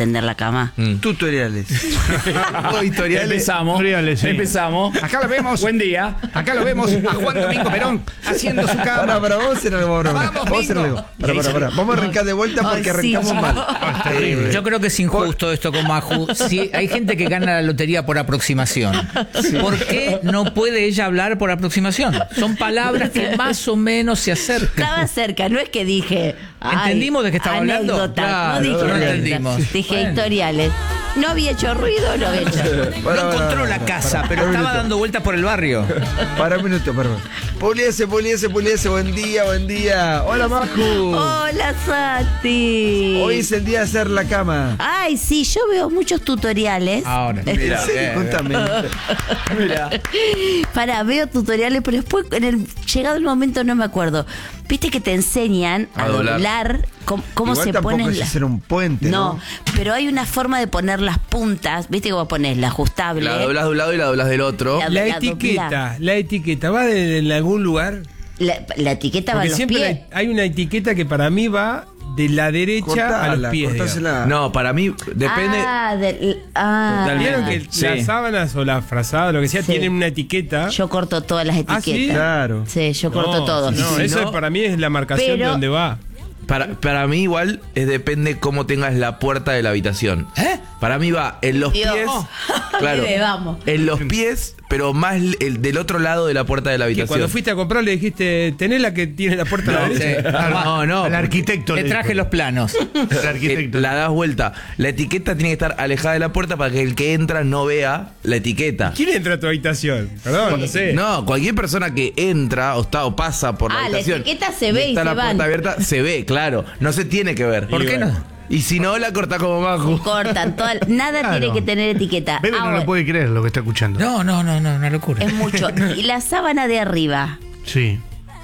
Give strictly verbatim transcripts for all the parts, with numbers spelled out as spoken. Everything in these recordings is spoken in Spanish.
tender la cama. Mm. Tutoriales. Oh, tutoriales. Empezamos. Tutoriales, sí. Empezamos. Acá lo vemos. Buen día. Acá lo vemos a Juan Domingo Perón haciendo su cama. Pará, pará, vamos a hacer algo ahora. Vamos, Vamos a hacer Bingo. algo. Pará, pará, pará. Vamos a arrancar de vuelta porque Ay, sí, arrancamos ya. mal. Es terrible. Yo creo que es injusto esto con Maju. Si hay gente que gana la lotería por aproximación, ¿por qué no puede ella hablar por aproximación? Son palabras que más o menos se acercan. Estaba cerca, no es que dije. ay, ¿Entendimos de qué estaba hablando? anécdota. Claro, no dije no anécdota. entendimos. Dije Bueno. historiales. No había hecho ruido, no había hecho ruido. Pará, No pará, encontró pará, la casa, pará, pero pará un estaba minuto. dando vueltas por el barrio. Para un minuto, perdón. Puliese, puliese, puliese. Buen día, buen día. Hola, Maju. Hola, Sati. Hoy es el día de hacer la cama. Ay, sí, yo veo muchos tutoriales. Ahora. ¿En Mira, serio? eh, Contame. mira. Para, veo tutoriales, pero después, en el llegado el momento, no me acuerdo. Viste que te enseñan a, A doblar. doblar, cómo, cómo Igual se tampoco ponen es las... hacer un puente, ¿no? No, pero hay una forma de poner las puntas. Viste que vos pones la ajustable. La doblas de un lado y la doblas del otro. La- La la etiqueta, dobla. la etiqueta, ¿va de, en algún lugar? La, la etiqueta va Porque en los siempre pies. hay, hay una etiqueta que para mí va de la derecha a los Cortala, pies. digamos. cortásela. No, para mí depende. Ah, del- ah. Totalmente. Vieron que Sí. las sábanas o la frazada, lo que sea, Sí. tienen una etiqueta. Yo corto todas las ¿Ah, sí? etiquetas. Claro. Sí, yo corto No, todo. No, Si eso no- para mí es la marcación Pero- de dónde va. Para, para mí igual es depende cómo tengas la puerta de la habitación. ¿Eh? Para mí va en los Dios. pies. Claro. Bebé, vamos. En los pies, pero más el del otro lado de la puerta de la Que habitación. cuando fuiste a comprar le dijiste, ¿tenés la que tiene la puerta a la No, derecha? sí. no, no. Al arquitecto Te le traje dijo. los planos. El arquitecto. Eh, La das vuelta. La etiqueta tiene que estar alejada de la puerta para que el que entra no vea la etiqueta. ¿Quién entra a tu habitación? Perdón, no sé. No, cualquier persona que entra o está o pasa por la Ah, la habitación. etiqueta se ve y está se la van. puerta abierta, se ve, claro. No se tiene que ver. ¿Por qué no? Y si no, la corta como Maju. Cortan toda, nada Claro. tiene que tener etiqueta. Bebe no Ahora, lo puede creer lo que está escuchando. No, no, no, no, una locura. es mucho. Y la sábana de arriba, Sí.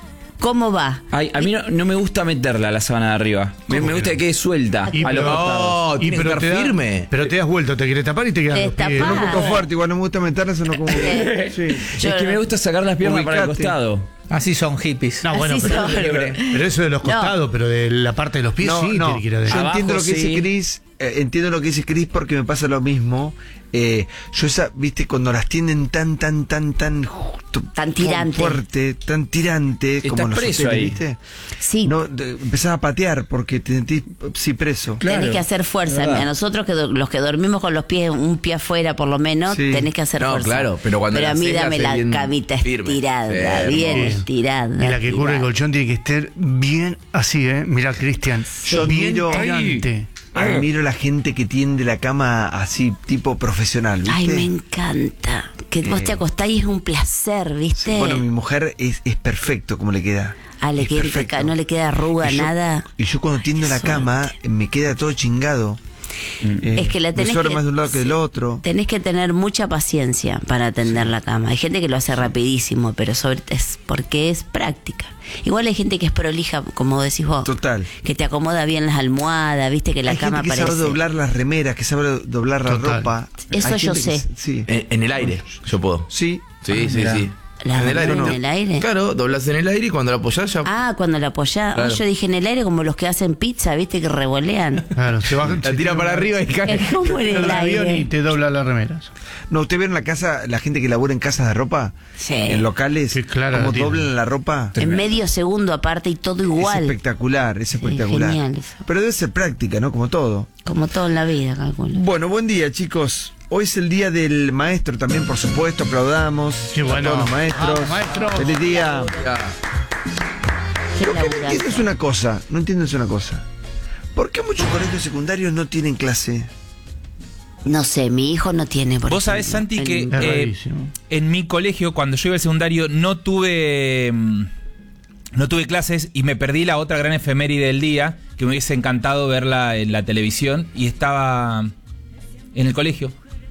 ¿cómo va? Ay, a mí no, no me gusta meterla a la sábana de arriba. Me, me gusta que quede suelta Y a los pero- costados. No, tiene que estar te da- firme. pero te das vuelta, te quieres tapar y te quedan los pies. Destapá. Un poco fuerte, igual no me gusta meterla, eso no como. Sí. Yo- Es que me gusta sacar las piernas para el Ubicate. costado. Así son hippies. No, bueno, Así pero, son. pero- pero eso de los costados, pero de la parte de los pies No, sí no. tiene que ir adentro. Yo Abajo, entiendo lo que sí. dice Chris, eh, entiendo lo que dice Chris porque me pasa lo mismo. Eh, yo esa, viste, cuando las tienen tan, tan, tan, tan justo, Tan tirante. fuerte, tan tirante, Estás como en los preso hoteles, ahí. ¿viste? Sí. No, de- empezás a patear porque te sentís, sí, preso. Tenés que hacer fuerza. verdad. A nosotros que do- los que dormimos con los pies, un pie afuera por lo menos, Sí. tenés que hacer No, fuerza. claro, pero cuando a la mí haces, la dame haces la bien camita firme. estirada, Sí, bien hermoso. estirada. Y la que cubre el estirada. colchón tiene que estar bien así, ¿eh? Mira, Cristian. Yo bien admiro- tirante. Admiro la gente que tiende la cama así, tipo profesional, ¿viste? Ay, me encanta. Que vos Eh. te acostás y es un placer, ¿viste? Sí, bueno, mi mujer es, es perfecto como le queda. Ah, le Es queda- perfecto. no le queda arruga, Y yo- nada. Y yo cuando tiendo la suerte. cama, me queda todo chingado. Eh, Es que la me tenés sobra que- más de un lado que del sí. otro. Tenés que tener mucha paciencia para atender la cama. Hay gente que lo hace rapidísimo, pero sobre es porque es práctica. Igual hay gente que es prolija, como decís vos. Total. Que te acomoda bien las almohadas, viste que la Hay cama gente que parece. sabe doblar las remeras, que sabe doblar la Total. ropa. Eso Hay yo gente que sé. s- sí. En, en el aire, yo puedo. Sí. Sí, Ah, sí, mirá. sí. ¿La en el aire. doblan en el aire? Claro, doblas en el aire y cuando la apoyás ya. Ah, cuando la apoyás. Claro. Ah, yo dije en el aire como los que hacen pizza, viste que revolean. Claro, se baja. la tira para arriba y cae. Es como en el el avión y aire. te dobla las remeras. No, ¿usted vieron la casa, la gente que labura en casas de ropa? Sí. En locales, Sí, claro, como la tienen. doblan la ropa. En medio segundo aparte y todo Es igual. espectacular, es espectacular. genial eso. Pero debe ser práctica, ¿no? Como todo. Como todo en la vida, calculo. Bueno, buen día, chicos. Hoy es el día del maestro también, por supuesto. Aplaudamos Qué a bueno. todos los maestros. Vamos, maestros. Feliz día. Ya. Qué Lo que no laburante. entiendo es una cosa. No entiendo es una cosa. ¿Por qué muchos colegios secundarios no tienen clase? No sé, mi hijo no tiene. Por Vos sabés, ejemplo, Santi, el- que Es eh, rarísimo. en mi colegio, cuando yo iba al secundario, no tuve mm, no tuve clases y me perdí la otra gran efeméride del día, que me hubiese encantado verla en la televisión, y estaba en el colegio.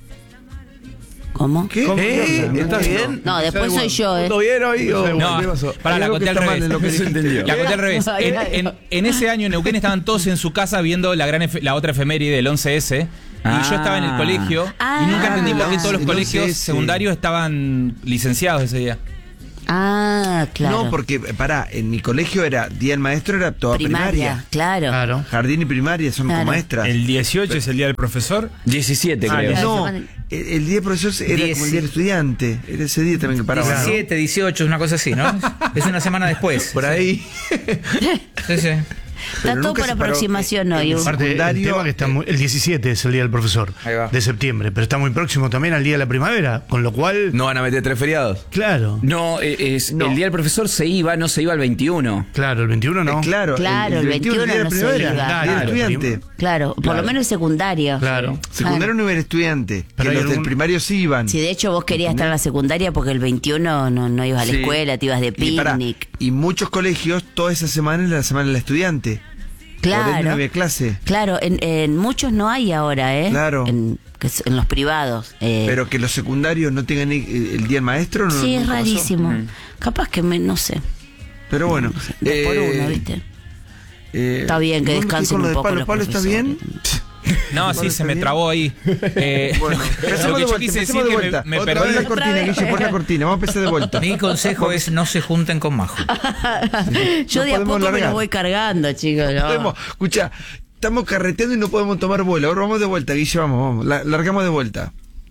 ¿Cómo? ¿Qué? ¿Eh? No ¿Estás entiendo. bien? No, después soy yo, ¿eh? ¿Todo bien hoy? o No, qué pasó? para Hay la algo que conté al está mal revés. en lo que No se dijiste. entendió. La conté al revés. Ay, En, ay, en- ay. en ese año en Neuquén estaban todos en su casa viendo la gran efe- la otra efeméride del once ese. Y Ah. yo estaba en el colegio Ah. y nunca entendí por qué todos los El colegios once ese. secundarios estaban licenciados ese día. Ah, claro. No, porque, pará, en mi colegio era, Día del Maestro era toda primaria, primaria. claro. Claro. Jardín y primaria son Claro. como maestras. El dieciocho es el día del profesor. diecisiete, Ah, creo. la No, semana- el, el día del profesor era Diez. como el día del estudiante. Era ese día también que paraba. ¿no? diecisiete, dieciocho, es una cosa así, ¿no? Es una semana después. Por ahí. Sí, sí. Está Pero todo nunca por se paró aproximación en- hoy. en- Aparte, el secundario, tema que está muy- el diecisiete es el día del profesor Ahí va. de septiembre, pero está muy próximo también al día de la primavera, con lo cual, ¿No van a meter tres feriados? claro, No, eh, es, No. el día del profesor se iba, no se iba el veintiuno. claro, el veintiuno no. Eh, claro, Claro, el veintiuno día de no se primavera, iba. día del Claro, estudiante. Claro, por Claro. lo menos secundario. Claro. Secundario no era estudiante, Pero que hay los del algún- primario sí iban. Si de hecho vos querías estar en la secundaria porque el veintiuno no, no ibas a la Sí. escuela, te ibas de Y, pará, picnic. y muchos colegios, toda esa semana es la semana del estudiante. Por ende no Claro. había clase. Claro, en, en muchos no hay ahora, ¿eh? Claro. En, que es- en los privados. eh. Pero que los secundarios no tengan ni- el día del maestro, no. sí, es nunca pasó. rarísimo. Capaz que me, no sé. Pero bueno. Dos por eh, uno, ¿viste? eh, Está bien que ¿dónde estoy descansen con lo un de poco Pablo? los ¿Pablo está bien? No, sí, se me trabó ahí. Eh, Bueno, lo empecemos que de yo vuelta, quise empecemos decir de que me, vuelta. me Otra perdí. vez la cortina, Otra vez. Guille, pon la cortina. Vamos a empezar de vuelta. Mi consejo es no se junten con Majo. Yo No de a podemos poco me largar. los voy cargando, chicos. no. Podemos, escucha, estamos carreteando y no podemos tomar vuelo. Ahora vamos de vuelta, Guille, vamos, vamos. La- largamos de vuelta.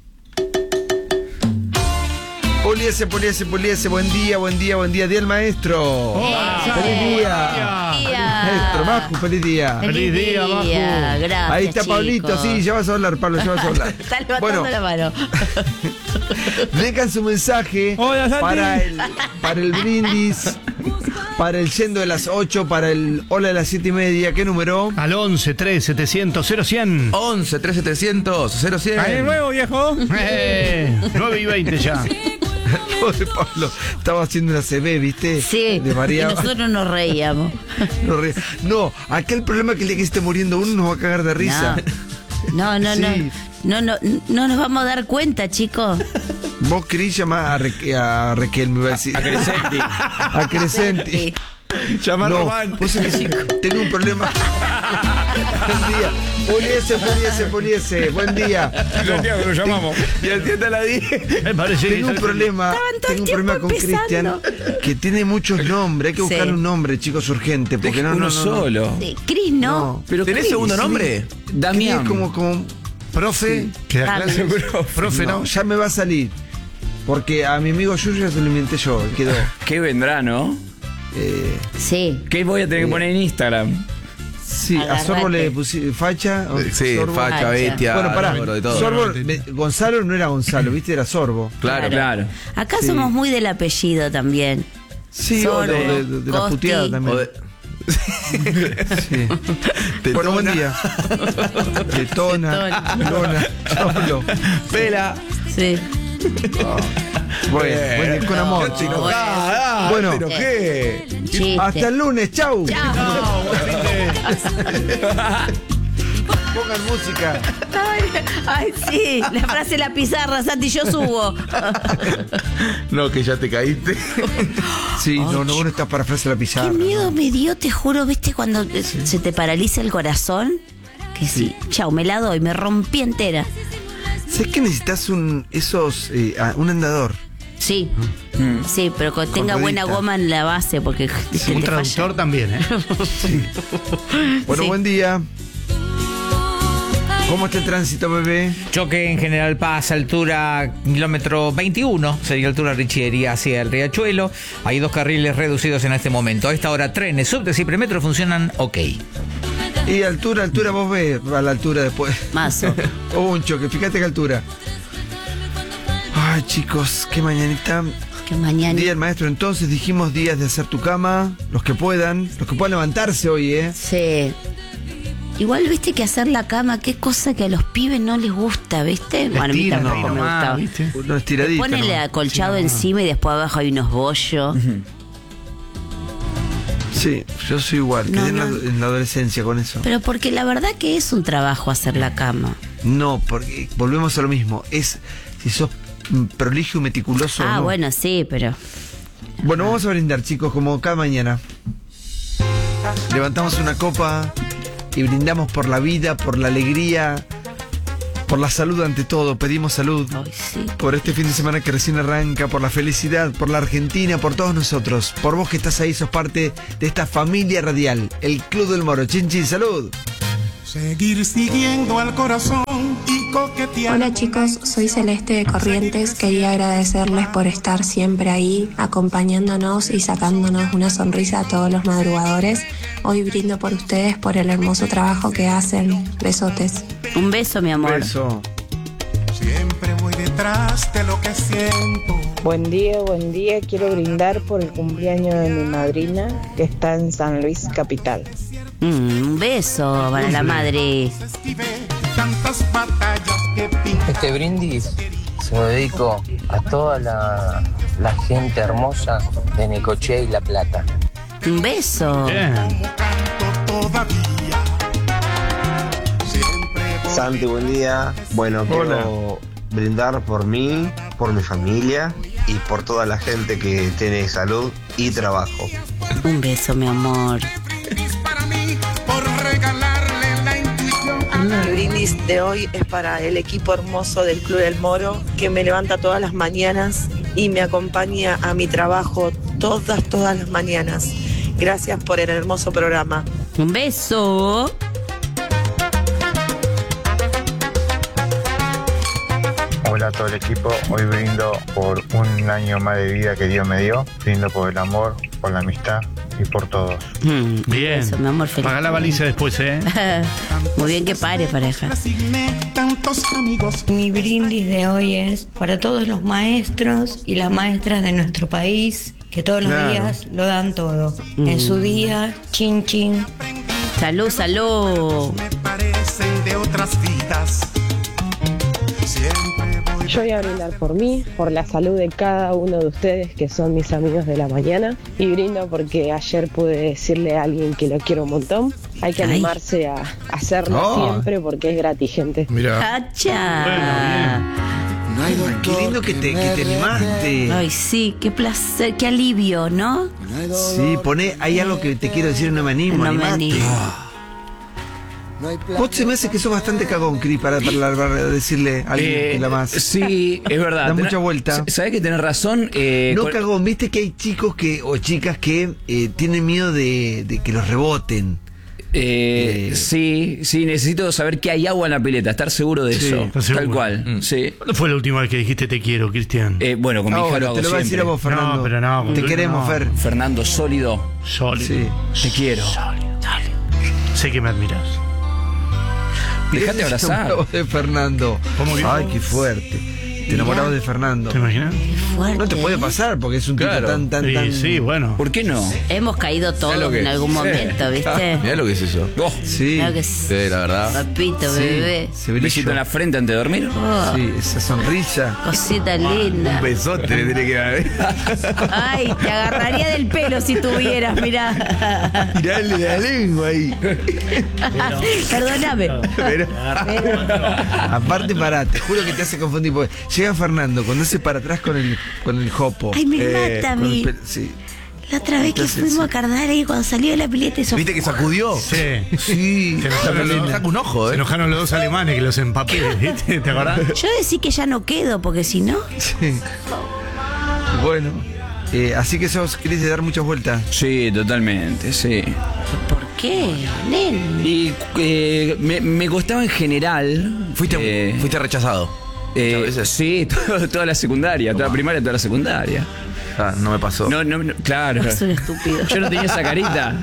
Poliese, poliese, poliese, buen día, buen día, buen día. Día del maestro. ¡Feliz día! Feliz Feliz día. maestro, Maju, feliz día. Feliz día, Maju. Gracias, Ahí está Pablito, chicos. sí, ya vas a hablar, Pablo, ya vas a hablar. Está levantando Bueno, la mano. dejan su mensaje Hola, Santi. para el, para el brindis, para el yendo de las ocho, para el hola de las siete y media. ¿Qué número? Al once, tres, setecientos, cero cien. once, tres, setecientos, cero cien. Ahí de nuevo, viejo. Eh, nueve y veinte ya. Pobre Pablo, estaba haciendo una C B, ¿viste? Sí, De María. y nosotros nos reíamos. No, re- no, acá el problema es que el día que esté muriendo uno nos va a cagar de risa. No, no, no, Sí. no, no, no, no nos vamos a dar cuenta, chicos. Vos querés llamar a, Re- a Raquel, me iba a decir. A Crescenti. A Crescenti. Llama a No, Román. vos sabés que tengo un problema. Buen día. Poliese, poliese, poliese. Buen día. Santiago, lo llamamos. Y el tío te la dije. Me parece Tengo un problema, Estaban todo el tengo un problema con tiempo Cristian empezando. que tiene muchos nombres. Hay que buscar Sí. un nombre, chicos, urgente. Porque no, no, Uno no, no. solo. Sí, Cris, ¿no? No. Pero ¿tenés Cris, segundo sí. nombre? Cris Damián. como, como, Profe, que da Dame. clases. Profe, no, ¿no? ya me va a salir. Porque a mi amigo Yuyo ya se lo inventé yo. Quedó. ¿Qué vendrá, no? Eh, Sí. ¿Qué voy a tener que poner en Instagram? sí, a Agarrate. Sorbo le puse facha. o- Sí, Sorbo. facha, Facha. bestia, Bueno, pará. número de todo. Sorbo, me- Gonzalo no era Gonzalo, ¿viste? Era Sorbo. Claro, claro. Acá Sí. somos muy del apellido también. Sí, o de, Sorbo, de- de la Costi. puteada también. O de- Sí. Te Bueno, buen tona. día. Tetona, Tetona. lona, cholo. Pela. Sí. Bueno, bueno, con amor, Te chicos. enojás, Bueno. te enojé. Chiste. Hasta el lunes, chau. Chao. Pongan música. Ay, ay, sí, la frase de la pizarra, Santi, yo subo. No, que ya te caíste. Sí, no, no, vos no estás para frase la Qué pizarra. miedo me dio, te juro, ¿viste? Cuando eh, se te paraliza el corazón. Que sí, chao, me la doy, me rompí entera. ¿Sabes que necesitas un esos eh, ah, un andador? Sí, sí, pero que tenga buena ruedita. goma en la base, porque ¿viste? Un te falla. traductor también, ¿eh? Bueno, Sí. buen día. ¿Cómo está el tránsito, bebé? Choque en General Paz, altura kilómetro veintiuno, sería altura Richieri hacia el Riachuelo. Hay dos carriles reducidos en este momento. A esta hora trenes, subtes y premetro funcionan ok. Y altura, altura, vos ves a la altura después. Mazo. Hubo un choque, fíjate qué altura. Ay, chicos, qué mañanita. Que mañana. Día del maestro, entonces dijimos días de hacer tu cama, los que puedan, los que puedan levantarse hoy, ¿eh? Sí. Igual, viste que hacer la cama, qué cosa que a los pibes no les gusta, ¿viste? Bueno, a mí Estiran tampoco ahí me nomás, gustaba. ¿viste? Uno estiradito. Ponen el ¿no? acolchado encima y después abajo hay unos bollos. Sí, yo soy igual, No, quedé en, no. la, en la adolescencia con eso. Pero porque la verdad que es un trabajo hacer la cama. No, porque volvemos a lo mismo. Es si sos mm, prolijo y meticuloso. o Ah, no. bueno, sí, pero. Bueno, vamos a brindar, chicos, como cada mañana. Levantamos una copa y brindamos por la vida, por la alegría, Por la salud ante todo, pedimos salud. Ay, sí. Por este fin de semana que recién arranca, por la felicidad, por la Argentina, por todos nosotros. Por vos que estás ahí, sos parte de esta familia radial, el Club del Moro. Chin, chin, salud. Seguir siguiendo al corazón y coqueteando. Hola chicos, soy Celeste de Corrientes. Quería agradecerles por estar siempre ahí, acompañándonos y sacándonos una sonrisa a todos los madrugadores. Hoy brindo por ustedes, por el hermoso trabajo que hacen. Besotes. Un beso, mi amor. Beso. Siempre voy detrás de lo que siento. Buen día, buen día. Quiero brindar por el cumpleaños de mi madrina, que está en San Luis Capital. Mm, un beso para la madre. Tantas batallas que pinta. Este brindis se lo dedico a toda la, la gente hermosa de Necochea y La Plata. Un beso. Santi, buen día. Bueno, quiero brindar por mí, por mi familia y por toda la gente que tiene salud y trabajo. Un beso, mi amor. El brindis de hoy es para el equipo hermoso del Club del Moro, que me levanta todas las mañanas y me acompaña a mi trabajo todas, todas las mañanas. Gracias por el hermoso programa. Un beso. Hola a todo el equipo, hoy brindo por un año más de vida que Dios me dio, brindo por el amor, por la amistad y por todos. Mm, Bien, beso, mi amor, feliz. paga la baliza después, ¿eh? Muy bien que pare, pareja. Mi brindis de hoy es para todos los maestros y las maestras de nuestro país, que todos los Claro. días lo dan todo. Mm. En su día, chin chin. Salud, salud. Parecen de otras vidas. Siempre voy. Yo voy a brindar por mí, por la salud de cada uno de ustedes que son mis amigos de la mañana, y brindo porque ayer pude decirle a alguien que lo quiero un montón. Hay que Ay. animarse a hacerlo Oh. siempre porque es gratis, gente. Mira. ¡Hacha! Qué lindo que te, que te animaste. Ay, sí, qué placer, qué alivio, ¿no? Sí, poné, hay algo que te quiero decir, no me animo, No me animate. animo. Vos se me hace que sos bastante cagón, Cris, para, para, para decirle a alguien Eh, que la más. Sí, es verdad. Da Tenés- mucha vuelta. Sabés que tenés razón. eh, No con- cagón, viste que hay chicos que o chicas que eh, tienen miedo de, de que los reboten. eh, Eh. Sí, sí, necesito saber que hay agua en la pileta, estar seguro de Sí, eso. ¿estás seguro? Tal cual. Mm. Sí. ¿Cuándo fue la última vez que dijiste te quiero, Cristian? Eh, bueno, con mi hija Ahora, lo te hago lo voy a decir a siempre. vos, Fernando. No, pero no, Te no. queremos, Fer. Fernando, sólido. Sólido. Sí. Te quiero. Sé que me admiras. Dejate abrazar. Te enamorabas de Fernando. ¿Cómo que- Ay, qué fuerte. Te enamorabas de Fernando. ¿Te imaginas? Fuerte. No te puede pasar porque es un tipo Claro. tan, tan, Sí, tan. sí, bueno. ¿Por qué no? Hemos caído Mirá todos lo que- en algún sí. momento, ¿viste? Mirá lo que es eso. Oh, Sí. Claro que Sí, sí. la verdad. Papito, Sí, bebé. ese besito brillo. en la frente antes de dormir. Oh, Sí, esa sonrisa. cosita linda. Un besote le tiene que dar. Ay, te agarraría del pelo si tuvieras, mirá. Tirale la lengua ahí. Perdóname. Pero- Aparte, pará, te juro que te hace confundir. Porque llega Fernando cuando hace para atrás con el, con el jopo. Ay, me Eh, mata a con el mí. pelo- sí. La otra vez que Entonces, fuimos sí. a Cardar y cuando salió de la pileta eso. ¿Viste que sacudió? Sí. Sí. Se enojaron, los, Saca un ojo, se ¿eh? enojaron los dos alemanes que los empapé, ¿viste? ¿Te acordás? Yo decía que ya no quedo, porque si no. Sí. Bueno, eh, así que sos, querés dar muchas vueltas. Sí, totalmente, sí. ¿Por qué, nen? Y eh, me, me costaba en general. Fuiste, eh, fuiste rechazado. eh, muchas veces. sí, todo- toda la secundaria, toda la primaria, toda la secundaria. Ah, no me pasó. No, no, no, claro. Es un estúpido. Yo no tenía esa carita.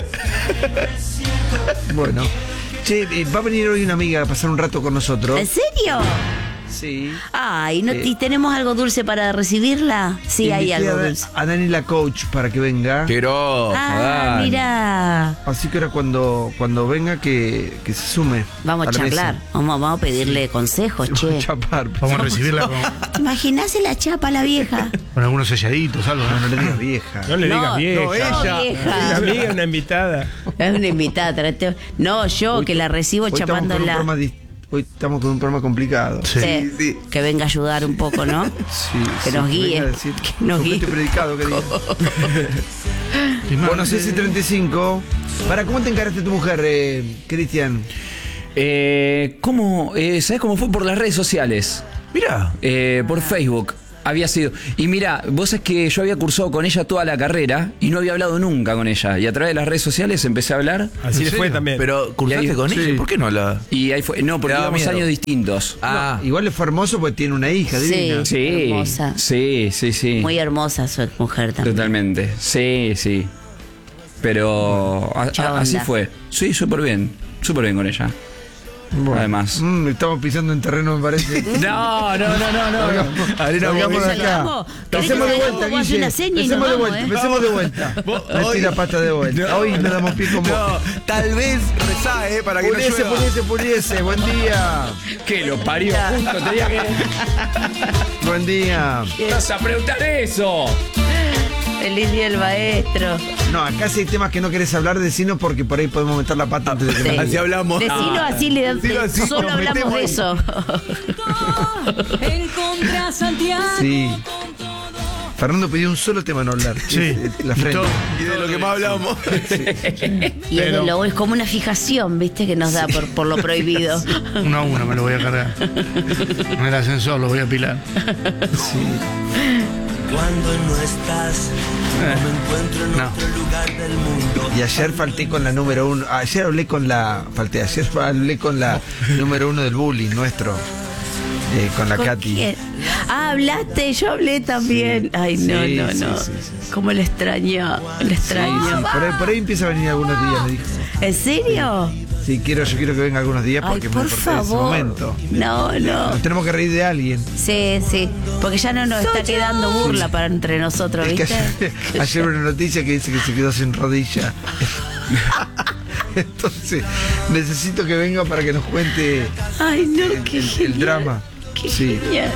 Bueno. Che, eh, va a venir hoy una amiga a pasar un rato con nosotros. ¿En serio? Sí. Ay, ¿no Eh. y tenemos algo dulce para recibirla? Sí, hay Invité algo a, dulce. a Dani la coach para que venga. Pero. Ah, Dani. mira. Así que ahora cuando, cuando venga que, que se sume. Vamos a la charlar. mesa. Vamos, vamos a pedirle consejos, Vamos a che. chapar. Vamos a recibirla con, ¿Te imaginás en la chapa la vieja? con algunos selladitos, algo. No, no le digas vieja. No le No, digas vieja. no, ella. vieja. Una amiga, una invitada. Es una invitada. trate- No, yo Hoy- que la recibo Hoy estamos con un chapándola. programa dis- Hoy estamos con un programa complicado. Sí. Sí, sí. Que venga a ayudar un poco, ¿no? Sí, Que sí, nos venga guíe, a decir, que nos ¿cómo guíe. este predicado que diga? Y más, Bueno, C C treinta y cinco. ¿Para cómo te encaraste tu mujer, eh, Cristian? Eh, ¿Cómo? Eh, ¿Sabes cómo fue? Por las redes sociales. Mira. Eh, por Facebook. Había sido. Y mira, vos es que yo había cursado con ella toda la carrera y no había hablado nunca con ella. Y a través de las redes sociales empecé a hablar. Así le fue también. Pero cursaste Y ahí- con sí. ella. ¿Por qué no la.? Y ahí fue. No, porque Te daba íbamos miedo. años distintos. Ah, Igual le fue hermoso porque tiene una hija Sí. divina. Sí. Hermosa. Sí, sí, sí. Muy hermosa su mujer también. Totalmente. Sí, sí. Pero a- Mucha a- así onda. fue. Sí, súper bien. Súper bien con ella. Bueno. Además. Mm, estamos pisando en terreno, me parece. No, no, no, no, no. Arena, salgamos de acá. Salgamos. ¿Querés Empecemos de que vuelta, salgamos? Guille. Una seña y nos Empecemos de vamos, vuelta, ¿eh? empecemos de vuelta. Metí la pata de vuelta. Hoy nos damos pie con vos. No, tal vez rezá, eh, para que Puliese, no llueva. puliese, puliese. Buen día. Que lo parió justo, tenía que. Buen día. ¿Vas a preguntar eso? Feliz día el maestro. No, acá si hay temas que no querés hablar, decinos porque por ahí podemos meter la pata antes de que Sí. nos Así diga. hablamos. Decilo así, le Decilo así, solo nos hablamos metemos de ahí. eso. Sí. Fernando pidió un solo tema no hablar. Sí. Es, eh, La frente. Y de lo que más hablamos. Y es, de lo, es como una fijación, ¿viste? Que nos da por, por lo prohibido. Uno a uno me lo voy a cargar. En el ascensor lo voy a apilar. Cuando no estás, no me encuentro en No. otro lugar del mundo. Y ayer falté con la número uno. Ayer hablé con la. Falté, ayer hablé con la número uno del bullying nuestro. Eh, con la ¿Con Katy. quién? Ah, hablaste, yo hablé también. Ay, no, Sí, no, sí, no. sí, sí, Cómo le extraño, le Sí, extraño. sí, por, ahí, por ahí empieza a venir algunos días, me dijo. ¿En serio? Sí, quiero, yo quiero que venga algunos días Ay, porque por me importa ese favor. momento. No, no. Nos tenemos que reír de alguien. Sí, sí. Porque ya no nos está quedando burla para entre nosotros, Es que ¿viste? ayer, ayer una noticia que dice que se quedó sin rodilla. Entonces, necesito que venga para que nos cuente Ay, no, el, qué el- el genial. drama. Qué Sí. genial.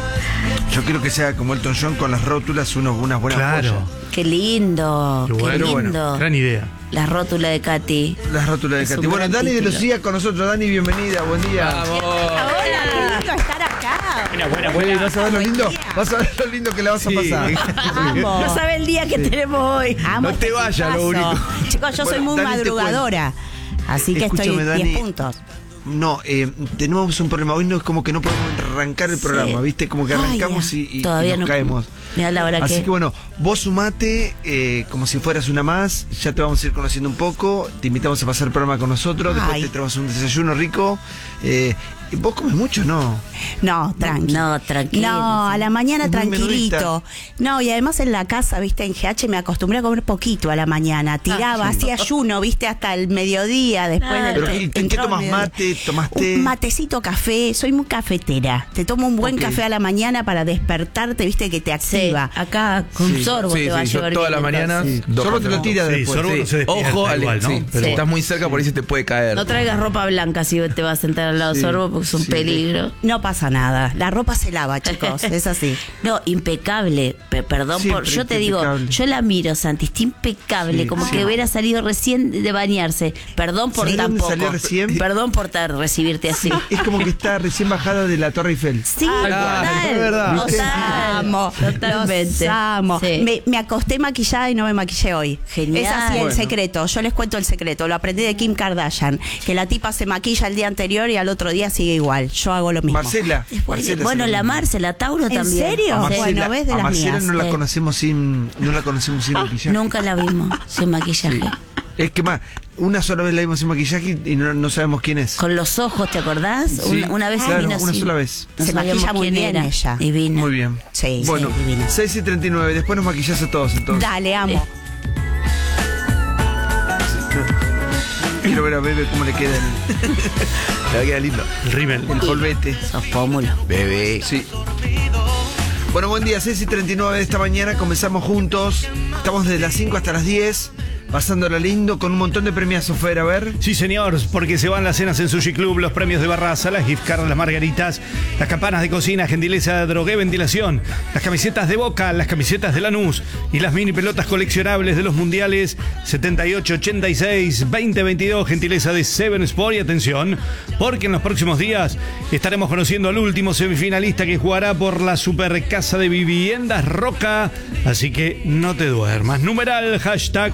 Yo quiero que sea como Elton John con las rótulas, unos, unas buenas Claro. joyas. Qué lindo, Qué qué, bueno, lindo. bueno, gran idea. La rótula de Katy. Las rótulas de Es Katy. un Bueno, gran Dani de título. Lucía con nosotros. Dani, bienvenida, buen día. Hola, qué lindo estar acá. Buena, buena, Bueno, buena. vas a ver lo lindo, vas a ver lo lindo que la vas a pasar. No sabe el día que tenemos hoy. No te vayas, lo único. Chicos, yo soy Bueno, muy Dani, te madrugadora. Así que Escúchame, estoy Dani. diez puntos. No, eh, tenemos un problema. Hoy no es como que no podemos arrancar el programa, ¿viste? Como que Ay, arrancamos ya. y, y- Todavía y nos no- caemos. Mira la hora Así que. que bueno, vos sumate eh, como si fueras una más. Ya te vamos a ir conociendo un poco. Te invitamos a pasar el programa con nosotros. Después Ay. te traemos un desayuno rico. Eh, ¿Vos comes mucho, no? No, tranqui. No, tranquilo. No, a la mañana Es muy tranquilito. No, y además en la casa, viste, en G H me acostumbré a comer poquito a la mañana. Tiraba, hacía ayuno, viste, hasta el mediodía, después del Pero, ¿y ¿Qué entró el tomas? mediodía. ¿Mate? ¿Tomás té? Un matecito, café, soy muy cafetera. Te tomo un buen Ok. café a la mañana para despertarte, viste, que te Sí, activa. acá con Sí. sorbo Sí, te va a sí, yo llevar todas bien, las mañanas. entonces. dos Solo te lo patrones. tira Sí, después. Sorbo no se despierta Ojo, Ale, igual, ¿no? sí. Pero Sí. Estás muy cerca, por ahí se te puede caer. No traigas ropa blanca si te vas a sentar al lado de Sí, sorbo porque es un sí. peligro. No pasa nada. La ropa se lava, chicos. Es así. No, impecable. Pe- perdón por. Siempre Yo te digo, impecable. yo la miro, Santi, está impecable. Sí, como sí. que hubiera salido recién de bañarse. Perdón por ¿Sabés dónde tampoco. salió recién? Perdón por tar- recibirte así. Es como que está recién bajada de la Torre Eiffel. Sí, Ah, total. es verdad. Los Total. amo, Totalmente. los amo. Sí. Me, me acosté maquillada y no me maquillé hoy. Genial. Es así el Bueno. secreto. Yo les cuento el secreto. Lo aprendí de Kim Kardashian. Que la tipa se maquilla el día anterior y al otro día sigue igual. Yo hago lo mismo. Marcela. Bueno, Marcela bueno, se lo la mismo. Marce, la Tauro ¿En también. serio? A Sí. Marcela, Bueno, ves de a las Marcela mías. no la Sí. conocemos sin no la conocemos sin maquillaje. Nunca la vimos sin maquillaje. Es que más, una sola vez la vimos sin maquillaje y no, no sabemos quién es. Con los ojos, ¿te acordás? Sí, una, una vez claro, vino una así. sola vez. No Se sabíamos maquilla muy quién bien era. ella. Divina. Muy bien. Sí, Bueno, sí, divina. seis y treinta y nueve, después nos maquillás a todos entonces. Dale, amo. Quiero ver a Bebe cómo le queda el, Le va a quedar lindo. el rímel. el polvete. Sos pómulo. Bebé. Sí. Bueno, buen día, seis y treinta y nueve de esta mañana, comenzamos juntos. Estamos desde las cinco hasta las diez, pasándola lindo con un montón de premiazos, Fer, a ver. Sí, señor, porque se van las cenas en Sushi Club, los premios de Barraza, las gift cards, las margaritas, las campanas de cocina, gentileza de drogué, ventilación, las camisetas de Boca, las camisetas de Lanús y las mini pelotas coleccionables de los mundiales setenta y ocho, ochenta y seis, veinte veintidós, gentileza de Seven Sport. Y atención, porque en los próximos días estaremos conociendo al último semifinalista que jugará por la Super Casa de Viviendas Roca. Así que no te duermas. Numeral, hashtag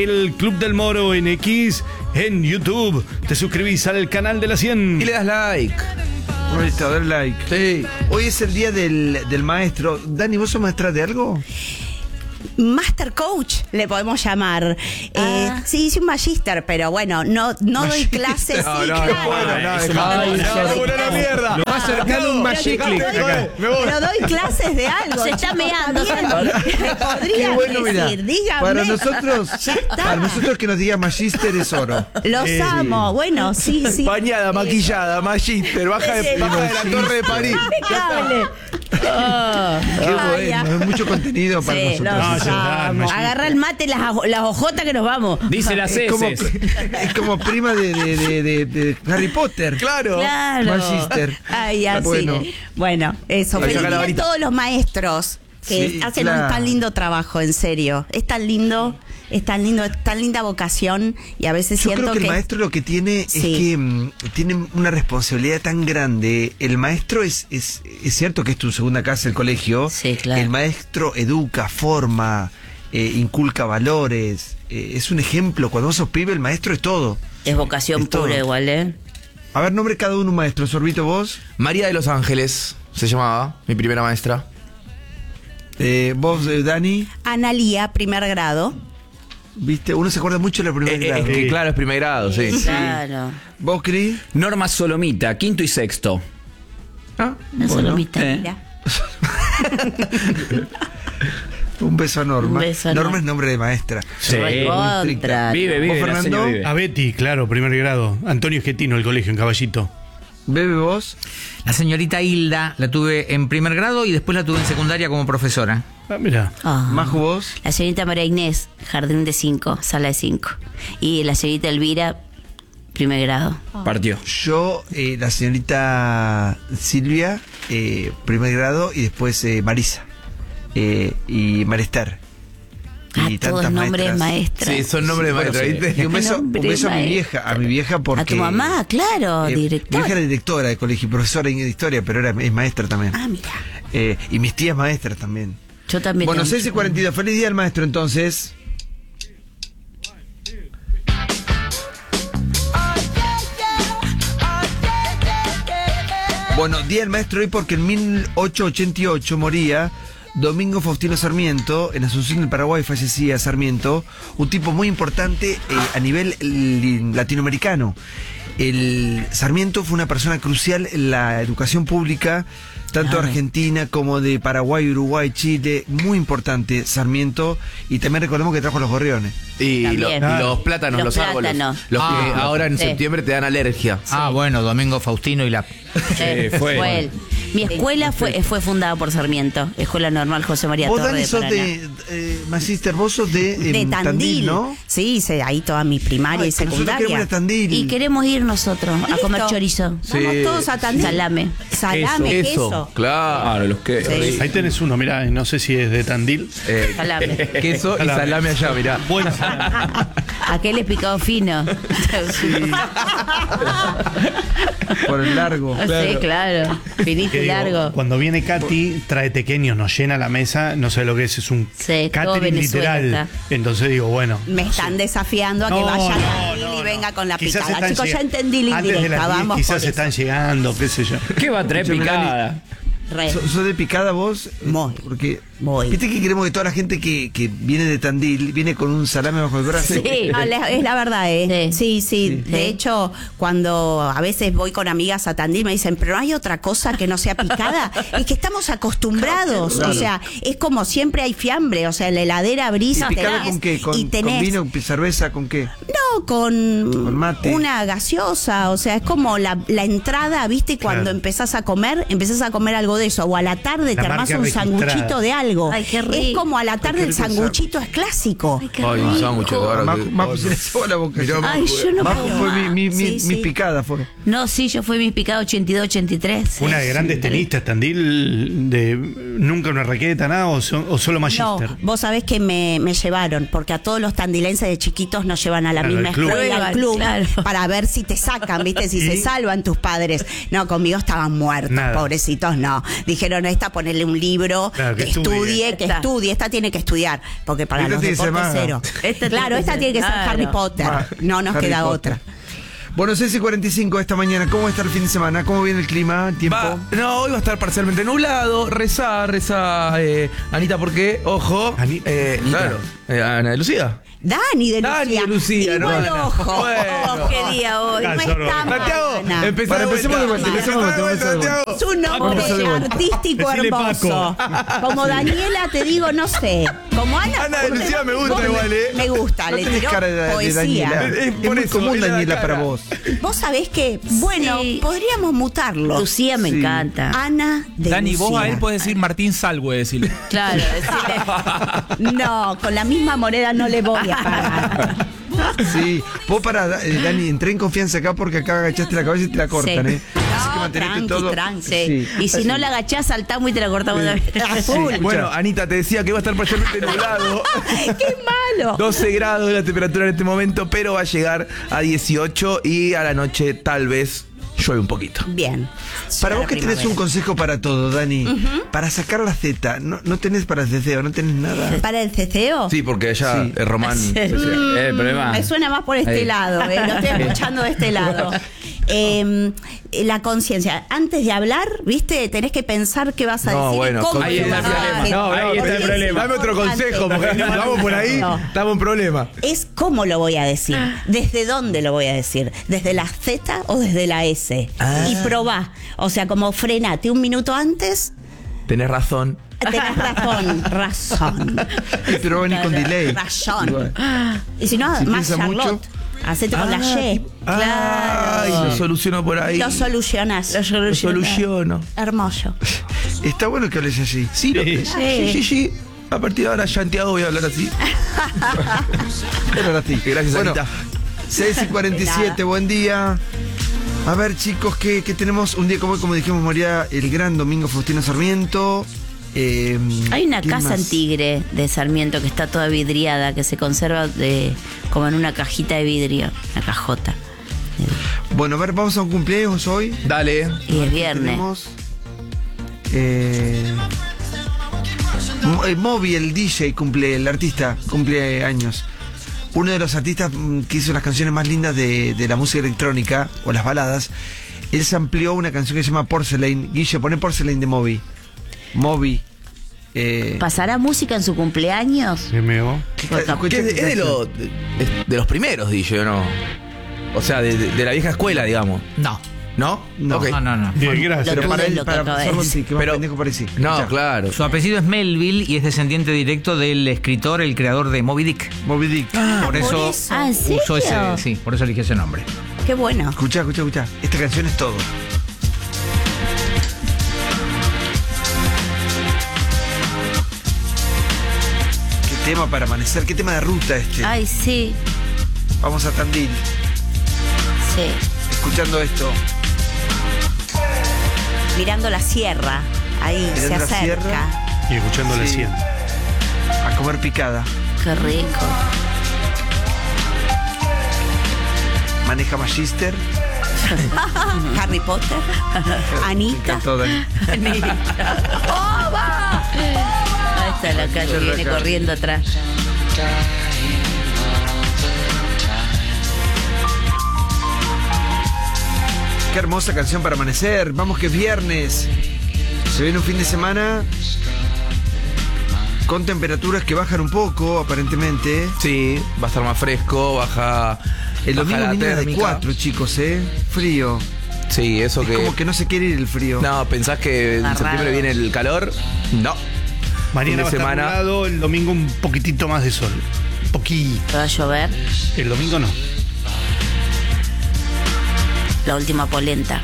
el Club del Moro en X, en YouTube. Te suscribís al canal de la cien. Y le das like. Ahí está, dale like. Sí. Hoy es el día del, del maestro. Dani, ¿vos sos maestra de algo? Master Coach le podemos llamar. Eh, sí, hice un magíster, pero bueno, no, no doy clases. No, sí, no, claro. bueno, no, es es un- malo. Ay, No, no, una mierda. Lo más cercano a un Magic Click acá. Pero doy clases de algo. Se está meando, Bien, me podría Qué bueno, mirá. decir, dígame. Para nosotros, Ya está. para nosotros que nos diga magíster es oro. Los Eh, amo. Bueno, sí, sí. Bañada, maquillada, magister, baja de, baja de la Torre de París. Impecable. Oh, Qué ay, ya. bueno, es mucho contenido para Sí, nosotros. los No, ya está, amo. magíster. Agarra el mate, las, ajo- las ojotas que nos vamos. Dice las Es como, heces. es como prima de, de, de, de- de Harry Potter. Claro. Claro. Magíster. Ay, así. Bueno. Bueno, eso. Ahí Feliz saca la día a varita. todos los maestros que Sí, hacen claro. un tan lindo trabajo, en serio. Es tan lindo, es tan lindo, es tan linda vocación y a veces Yo siento creo que, que el maestro lo que tiene Sí. es que mm, tiene una responsabilidad tan grande. El maestro es, es, es cierto que es tu segunda casa, el colegio. Sí, claro. El maestro educa, forma, eh, inculca valores. eh, es un ejemplo. Cuando vos sos pibe, el maestro es todo. Es vocación Es todo. pura igual, ¿eh? A ver, nombre cada uno un maestro. Sorbito, vos. María de los Ángeles se llamaba, mi primera maestra. Eh, vos, eh, Dani. Analía, primer grado. ¿Viste? Uno se acuerda mucho de la primera Eh, eh, grado. es que claro, es primer grado, sí. Claro. ¿Vos, Cris? Norma Solomita, quinto y sexto. Ah, No bueno. solo mitad. Eh. Mira. Un beso a Norma. Un beso a Norma Norma. es nombre de maestra. Sí. Recontra. Vive, vive, ¿Vos, la Fernando? señora vive. A Betty, claro, primer grado. Antonio Esquetino, el colegio en Caballito. Bebe, vos. La señorita Hilda la tuve en primer grado y después la tuve en secundaria como profesora. Ah, mira. Ah. Maju, vos. La señorita María Inés, jardín de cinco, sala de cinco. Y la señorita Elvira, primer grado. Partió. Yo, eh, la señorita Silvia, eh, primer grado, y después eh, Marisa. Eh, y Marester. Ah, Y todos nombres maestras. Sí, son nombres de maestra, ¿viste? Y un beso, un Nombre beso a mi maestra. vieja, a mi vieja porque... A tu mamá, claro, eh, Mi directora. vieja era directora de colegio, profesora de historia, pero era, es maestra también. Ah, mira. Eh, y mis tías maestras también. Yo también. Bueno, tengo seis y mucho- cuarenta y dos. Feliz día al maestro, entonces. Bueno, día del maestro hoy porque en mil ochocientos ochenta y ocho moría Domingo Faustino Sarmiento. En Asunción del Paraguay fallecía Sarmiento, un tipo muy importante eh, a nivel li- latinoamericano. El Sarmiento fue una persona crucial en la educación pública, tanto Claro. argentina como de Paraguay, Uruguay, Chile, muy importante Sarmiento, y también recordemos que trajo los gorriones. Y lo- También. los plátanos, Los los, árboles. plátanos. Los que Ah, ahora en sí. septiembre te dan alergia. Ah, bueno, Domingo Faustino y la... Eh, fue. fue él. Mi escuela fue, fue fundada por Sarmiento, Escuela Normal José María Vos, Torre Dani, de sos Paraná. de, eh, Magíster, vos sos de, De em, Tandil, ¿no? Sí, hice ahí toda mi primaria Ay, y pero nosotros queremos ir a secundaria. Tandil. Y queremos ir nosotros a Listo. comer chorizo. Vamos todos a Tandil. Salame. Salame, queso. Queso, claro. los que. Sí. Ahí tenés uno, mirá, no sé si es de Tandil. Eh, Salame. queso y Salame. salame allá, mirá. Buena salame. Aquel es picado fino. Por el largo. Sí, claro. Finito Que y digo, largo. cuando viene Katy, trae pequeños, nos llena la mesa, no sé lo que es, es un Sí, todo catering Venezuela literal. está. Entonces digo, bueno. Me están desafiando a que No, vaya no, a Tandil no, y no. venga con la Quizás picada. están Chicos, ya lleg- entendí la Antes de indirecta. las diez Vamos quizás por eso. están llegando, qué sé yo. ¿Qué va a traer Escuchame, picada? Re. ¿Sos sos de picada vos? Muy. Porque, Muy. viste que queremos que toda la gente que, que viene de Tandil viene con un salame bajo el brazo. Sí. No, la- es la verdad, ¿eh? Sí, sí. Sí. De hecho, cuando a veces voy con amigas a Tandil, me dicen, pero no hay otra cosa que no sea picada. Es que estamos acostumbrados. Claro. O sea, es como siempre hay fiambre. O sea, en la heladera ¿Y brisa picada tenés, con qué? ¿Con, y con tenés. vino, con cerveza, con qué? No, con, Con mate. una gaseosa, o sea, es como la, la entrada, ¿viste? Cuando Claro. empezás a comer, empezás a comer algo de eso, o a la tarde La te armás marca un registrada. sanguchito de algo. Ay, qué rico. Es como a la tarde qué el rico sanguchito es clásico. Ay, qué Ay, un rico. sándwich ahora. Majo, que- Majo se le hizo la boca. Mirá, Ay, yo no Majo puedo fue mi, más. mi, mi, Sí, mi sí. picada, fue. No, sí, yo fui mis picados ochenta y dos, ochenta y tres. sí. Una de grandes tenistas, Tandil, de nunca una raqueta, nada, o, so- o solo No, Magister. vos sabés que me, me llevaron, porque a todos los tandilenses de chiquitos nos llevan a la Claro, misma al club. escuela, al club, Claro. para ver si te sacan, ¿viste? Si ¿Y? se salvan tus padres. No, conmigo estaban muertos, Nada. pobrecitos, no. dijeron, esta ponerle un libro, Claro, que que estudie, estudie. que estudie, esta tiene que estudiar, porque para Esta los tiene que ser deportes maga. cero. Esta Claro, tiene esta que tiene que ser- ser Harry claro. Potter. Ah, No nos Harry queda Potter. otra. Bueno, seis y cuarenta y cinco de esta mañana. ¿Cómo está el fin de semana? ¿Cómo viene el clima? ¿El tiempo? Va, no, hoy va a estar parcialmente nublado. Reza, reza, eh, Anita, porque, ojo, Ani- eh, claro, eh, Ana de Lucía. Dani de Lucía. Dani de Lucía, Igual, hermana. ojo. Bueno. ¿Qué día hoy? No Caso, está Santiago, buena. empezá Para, de empecemos de vuelta, vuelta. empecemos de vuelta, Empezá de vuelta, Santiago. Es un nombre Vamos de vuelta. artístico Decile hermoso. Paco. Como Daniela, te digo, no sé. Como Ana. Ana de Lucía me gusta vos- igual, ¿eh? Me gusta, No le tenés tiró cara de, de poesía. Daniela. Es Es, por muy eso, común es la Daniela cara. para vos. Vos sabés que, bueno, Sí. podríamos mutarlo. Lucía me Sí. encanta. Ana de Dani, Lucía. vos a él podés decir Martín Salwe, decirle. Claro, decirle. No, con la misma moneda no le voy a pagar. Sí, vos para, eh, Dani, entré en confianza acá porque acá agachaste la cabeza y te la cortan, Sí. ¿eh? Así que No, mantenete tranqui, todo. tranqui. Sí. Y si no la agachás, saltamos y te la cortamos también. A full. Bueno, Anita, te decía que va a estar parcialmente nublado. ¡Qué malo! doce grados la temperatura en este momento, pero va a llegar a dieciocho y a la noche tal vez llueve un poquito. Bien. Para Llega vos que la tenés primavera. un consejo para todo, Dani. Para sacar la Z, no, no tenés para el ceceo, no tenés nada. ¿Para el ceceo? Sí, porque ella Sí. es román. Sí. pues, eh, Eh, el problema. Me suena más por este Ahí. lado, ¿eh? Lo estoy escuchando de este lado. Eh, la conciencia. Antes de hablar, ¿viste? Tenés que pensar qué vas a No, decir. bueno, y cómo ahí lo está el vas a problema. decir. No, no, ahí está el Es problema. Dame otro importante. consejo, porque si vamos por ahí, No. estamos en problema. Es cómo lo voy a decir. ¿Desde dónde lo voy a decir? ¿Desde la Z o desde la S? Ah. Y probá. O sea, como frenate un minuto antes. Tenés razón. Tenés razón, razón. Pero vení con delay. Razón. Igual. Y si no, Si más piensa mucho. Charlotte. Hacete con la Y. Ay, lo soluciono por ahí. Lo solucionas. Lo soluciono. Hermoso. Está bueno que hables así. Sí, lo- sí, sí, sí. A partir de ahora, Santiago, voy a hablar así. Pero ahora sí. Gracias, Bueno, Anita. seis y cuarenta y siete, buen día. A ver, chicos, que, que tenemos un día como hoy, como dijimos, María, el gran Domingo Faustino Sarmiento. Eh, Hay una ¿quién casa más? en Tigre de Sarmiento que está toda vidriada, que se conserva de, como en una cajita de vidrio, una cajota. Bueno, a ver, vamos a un cumpleaños hoy. Dale. Y es viernes. Tenemos. Eh, Mo- eh, Moby, el D J, cumple, el artista, cumple años. Uno de los artistas mm, que hizo las canciones más lindas de, de la música electrónica, o las baladas. Él se amplió una canción que se llama Porcelain. Guille, pone Porcelain de Moby. Moby. Eh, ¿Pasará música en su cumpleaños? Me meo. escucha Que es de, qué es de, canción. lo- de- es de los primeros, D J, ¿o no? O sea, de, de- de la vieja escuela, digamos. No. ¿No? No. Ok. No, no, no. Bien, gracias. Lo Pero para dudo él, lo que para acaba de pasarlo, decir. sí, que más Pero- pendejo parece. No, Escucha. claro. Su apellido es Melville y es descendiente directo del escritor, el creador de Moby Dick. Moby Dick. por eso, por eso. Ah, ¿en serio? usó ese, sí, por eso eligió ese nombre. Qué bueno. Escucha, escucha, escucha. Esta canción es todo. Qué tema para amanecer, qué tema de ruta este. Ay, sí, Vamos a Tandil, sí. escuchando esto. Mirando la sierra. Ahí se Mirando la acerca. sierra. Y escuchando la Sí. cien. A comer picada. Qué rico. Maneja Magister. Harry Potter. Anita. Encantó, Dani. Ahí está la calle, viene corriendo atrás. Qué hermosa canción para amanecer. Vamos que es viernes. Se viene un fin de semana con temperaturas que bajan un poco, aparentemente. Sí, va a estar más fresco, baja. El baja domingo la viene de térmica. cuatro, chicos, ¿eh? Frío. Sí, eso Es que. como que no se quiere ir el frío. No, ¿pensás que en Está septiembre raro. viene el calor? No. Mañana va a Fin de estar semana. nublado, el domingo un poquitito más de sol. Poquito. ¿Va a llover? El domingo no. La última polenta.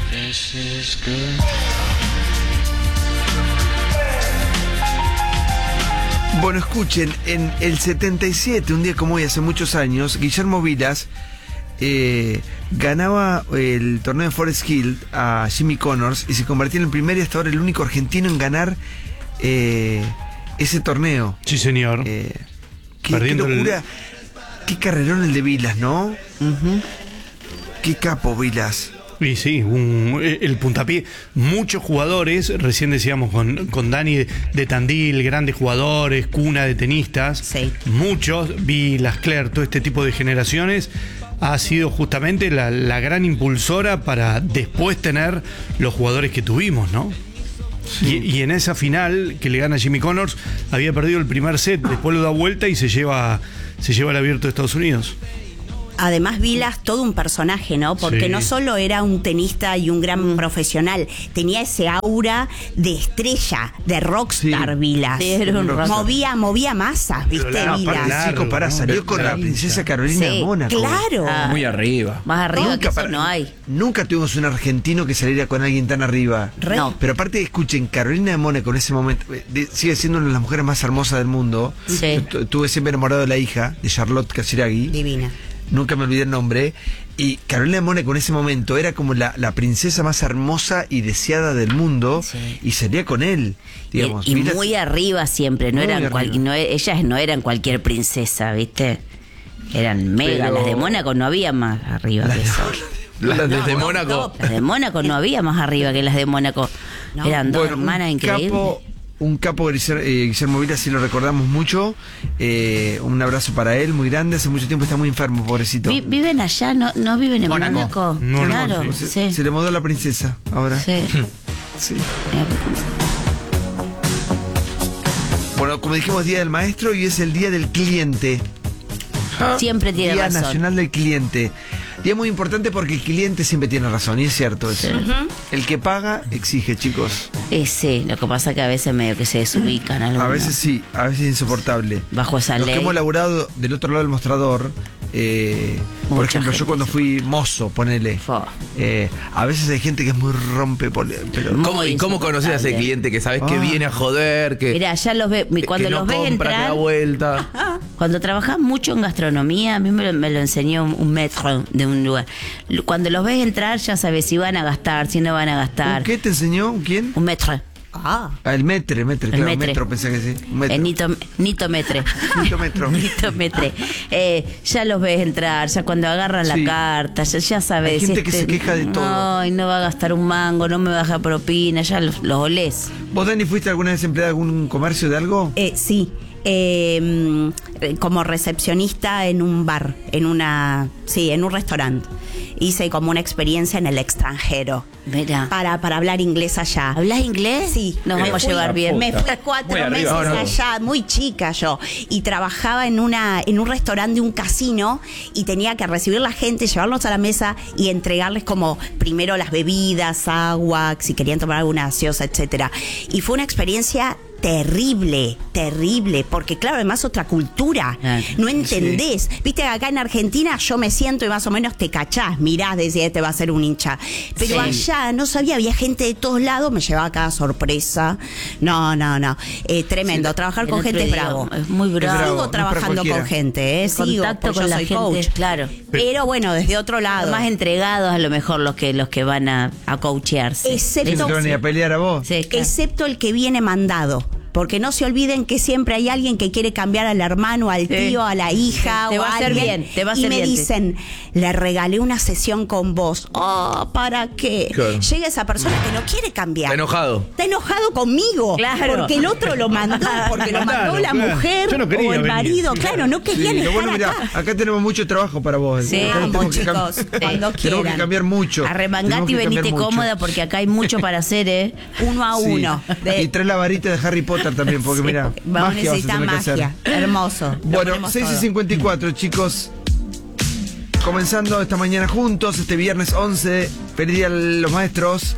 Bueno, escuchen, en el setenta y siete, un día como hoy, hace muchos años, Guillermo Vilas eh, ganaba el torneo de Forest Hill a Jimmy Connors y se convertía en el primer y hasta ahora el único argentino en ganar eh, ese torneo. Sí, señor. Eh, qué, Perdiendo qué el- locura, qué carrerón el de Vilas, ¿no? Qué capo Vilas. Y sí, un, el puntapié. Muchos jugadores, recién decíamos con, con Dani de, de Tandil, grandes jugadores, cuna de tenistas. Sí. Muchos, vi Las Claire, todo este tipo de generaciones. Ha sido justamente la, la gran impulsora para después tener los jugadores que tuvimos, ¿no? Sí. Y, y en esa final que le gana Jimmy Connors, había perdido el primer set, después lo da vuelta y se lleva, se lleva el Abierto de Estados Unidos. Además, Vilas, todo un personaje, ¿no? Porque Sí. no solo era un tenista y un gran profesional, tenía ese aura de estrella, de rockstar, Sí. Vilas. Sí, era un rockstar. Movía, movía masas, ¿viste, Pero, Vilas? aparte, Claro, chico, pará, ¿no? salió con la Pero- princesa Carolina Sí, de Mónaco. claro. Ah. Muy arriba. Más arriba que eso para- no hay. Nunca tuvimos un argentino que saliera con alguien tan arriba. Re. No. Pero aparte, escuchen, Carolina de Mónaco en ese momento eh, de- sigue siendo una de las mujeres más hermosas del mundo. Sí. Yo tu- Estuve siempre enamorado de la hija, de Charlotte Casiraghi. Divina. Nunca me olvidé el nombre. Y Carolina de Mónaco en ese momento era como la, la princesa más hermosa y deseada del mundo. Sí. Y salía con él. Digamos, y y Vilas- muy arriba siempre, no Muy eran cual- arriba. no, ellas no eran cualquier princesa, ¿viste? Eran mega, Pero- las de Mónaco no había más arriba que eso. Las No, desde no, Mónaco. Las de Mónaco no había más arriba que las de Mónaco. No. Eran dos Bueno, hermanas un increíbles. capo, un capo Guillermo, eh, Guillermo Vilas, sí lo recordamos mucho. Eh, un abrazo para él, muy grande. Hace mucho tiempo está muy enfermo, pobrecito. Vi- viven allá, no, no viven en Mónaco. Mónaco. No, no, claro, se, sí. se le mudó la princesa ahora. Sí. Sí. Bueno, como dijimos, Día del Maestro y es el Día del Cliente. Siempre tiene Día razón. Nacional del Cliente. Día muy importante porque el cliente siempre tiene razón, y es cierto eso. El que paga, exige, chicos. Eh, sí, lo que pasa es que a veces medio que se desubican algunos. A veces sí, a veces es insoportable. Bajo esa Los ley. que hemos laburado del otro lado del mostrador, eh, por Mucha ejemplo, yo gente cuando se- fui mozo, ponele, Fo. eh, a veces hay gente que es muy rompe, pole- pero ¿Cómo, ¿Y cómo conoces a ese insoportable. cliente que sabes que Ah. viene a joder, que, Mira, ya los ve, que- cuando que no los ves compra, que da entrar, vuelta? cuando trabajás mucho en gastronomía, a mí me lo, me lo enseñó un, un maître de un lugar. Cuando los ves entrar, ya sabes si van a gastar, si no van a gastar. ¿qué te enseñó? ¿Quién? Un maître. Ah. Ah, el metre, metre, El claro, metre. metro, pensé que sí. Un metro. El Nito, Nito Metre. Nito Metro. Nito Metre. Eh, ya los ves entrar, ya cuando agarran Sí. la carta, ya, ya sabes. Hay gente que se queja de todo. Ay, no va a gastar un mango, no me baja propina, ya los, los olés. ¿Vos, Dani, fuiste alguna vez empleada de algún comercio de algo? Eh, sí, eh, mm, como recepcionista en un bar, en una, sí, en un restaurante. Hice como una experiencia en el extranjero. Mira. Para, para hablar inglés allá. ¿Hablas inglés? Sí. Nos Me vamos a fui- llevar bien. Me fui Muy cuatro arriba. meses No, no. allá, muy chica yo. Y trabajaba en una, en un restaurante de un casino y tenía que recibir la gente, llevarlos a la mesa y entregarles como primero las bebidas, agua, si querían tomar alguna gaseosa, etcétera. Y fue una experiencia terrible, terrible, porque claro, además otra cultura, Ah, no entendés, viste que acá en Argentina yo me siento y más o menos te cachás, mirás, decís, este va a ser un hincha, pero Sí. allá no sabía, había gente de todos lados, me llevaba cada sorpresa, no, no, no, eh, tremendo, trabajar El con otro gente es día, bravo, es muy bravo. bravo, sigo no es para trabajando cualquiera. con gente, eh, El sigo, contacto porque con yo la soy gente, coach, claro. pero bueno, desde otro lado, Más entregados a lo mejor los que los que van a, a coachearse. ¿Quién excepto, te van a ir a pelear a vos? Sí, claro. excepto el que viene mandado. Porque no se olviden que siempre hay alguien que quiere cambiar al hermano, al Sí. tío, a la hija Te o va a a hacer alguien, bien, te va a y hacer me bien, te- dicen, le regalé una sesión con vos. Oh, ¿para qué? Claro. Llega esa persona que no quiere cambiar. Está enojado. Está enojado conmigo. Claro. Porque el otro lo mandó, porque lo mandó Claro, la claro. mujer Yo no quería o el venir. marido. Claro, no Sí, querían lo estar bueno, acá. mirá, acá tenemos mucho trabajo para vos. Sí. Acá Vamos, tenemos que chicos, cam- cuando Tenemos que quieran. cambiar mucho. Tenemos Arremangate que y venite cambiar mucho. cómoda porque acá hay mucho para hacer, ¿eh? Uno a Sí. uno. De- Y trae la varita de Harry Potter también, porque Sí, mira, vamos a magia vas a necesitar tener que hacer. magia. Hermoso. Lo Bueno, ponemos seis y todo. cincuenta y cuatro, chicos. Comenzando esta mañana juntos, este viernes once, feliz día a los maestros.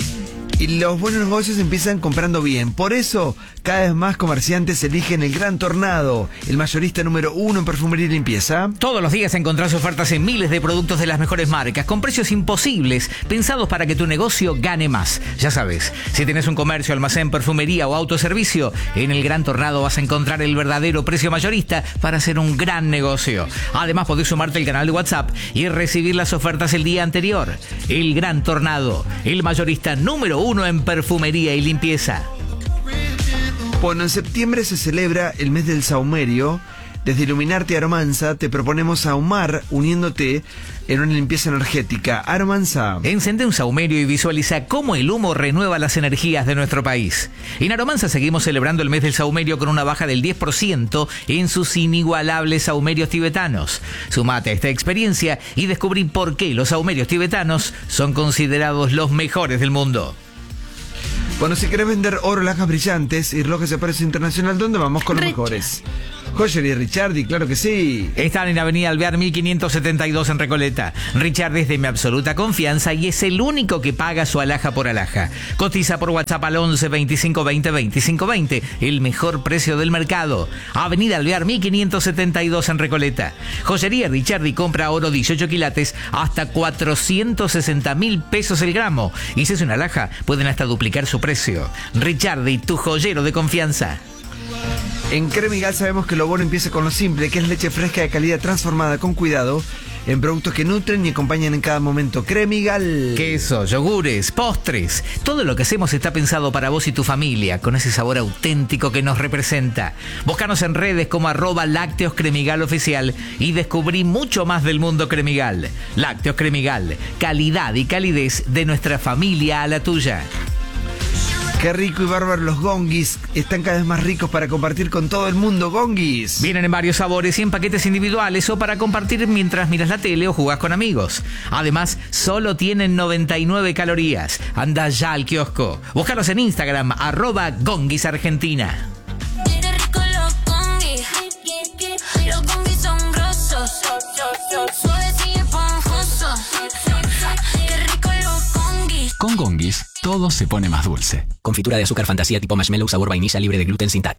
Y los buenos negocios empiezan comprando bien. Por eso, cada vez más comerciantes eligen el Gran Tornado, el mayorista número uno en perfumería y limpieza. Todos los días encontrás ofertas en miles de productos de las mejores marcas, con precios imposibles, pensados para que tu negocio gane más. Ya sabes, si tenés un comercio, almacén, perfumería o autoservicio, en el Gran Tornado vas a encontrar el verdadero precio mayorista para hacer un gran negocio. Además, podés sumarte al canal de WhatsApp y recibir las ofertas el día anterior. El Gran Tornado, el mayorista número uno en perfumería y limpieza. Bueno, en septiembre se celebra el mes del saumerio, Desde Iluminarte Aromanza te proponemos ahumar uniéndote en una limpieza energética. Aromanza. Encende un saumerio y visualiza cómo el humo renueva las energías de nuestro país. En Aromanza seguimos celebrando el mes del saumerio con una baja del diez por ciento en sus inigualables saumerios tibetanos. Sumate a esta experiencia y descubrí por qué los saumerios tibetanos son considerados los mejores del mundo. Bueno, si querés vender oro, lajas brillantes y relojes de precio internacional, ¿dónde vamos con los Richard. mejores? Joyería Richardi, claro que sí. Están en Avenida Alvear mil quinientos setenta y dos en Recoleta. Richard es de mi absoluta confianza y es el único que paga su alhaja por alhaja. Cotiza por WhatsApp al once veinticinco veinte veinticinco veinte, el mejor precio del mercado. Avenida Alvear mil quinientos setenta y dos en Recoleta. Joyería Richardi compra oro dieciocho quilates hasta cuatrocientos sesenta mil pesos el gramo. Y si es una alhaja, pueden hasta duplicar su precio. Richardi, tu joyero de confianza. En Cremigal sabemos que lo bueno empieza con lo simple, que es leche fresca de calidad transformada con cuidado en productos que nutren y acompañan en cada momento. Cremigal. Queso, yogures, postres. Todo lo que hacemos está pensado para vos y tu familia, con ese sabor auténtico que nos representa. Búscanos en redes como arroba Lácteos Cremigal Oficial y descubrí mucho más del mundo Cremigal. Lácteos Cremigal, calidad y calidez de nuestra familia a la tuya. Qué rico y bárbaro los gongis. Están cada vez más ricos para compartir con todo el mundo. Gongis. Vienen en varios sabores y en paquetes individuales o para compartir mientras miras la tele o jugás con amigos. Además, solo tienen noventa y nueve calorías. Anda ya al kiosco. Búscalos en Instagram, arroba Gongis Argentina. Los gongis son grosos, suaves y esponjosos. Qué rico los gongis. Con Gongis, todo se pone más dulce. Confitura de azúcar fantasía tipo marshmallow sabor vainilla libre de gluten sin tal.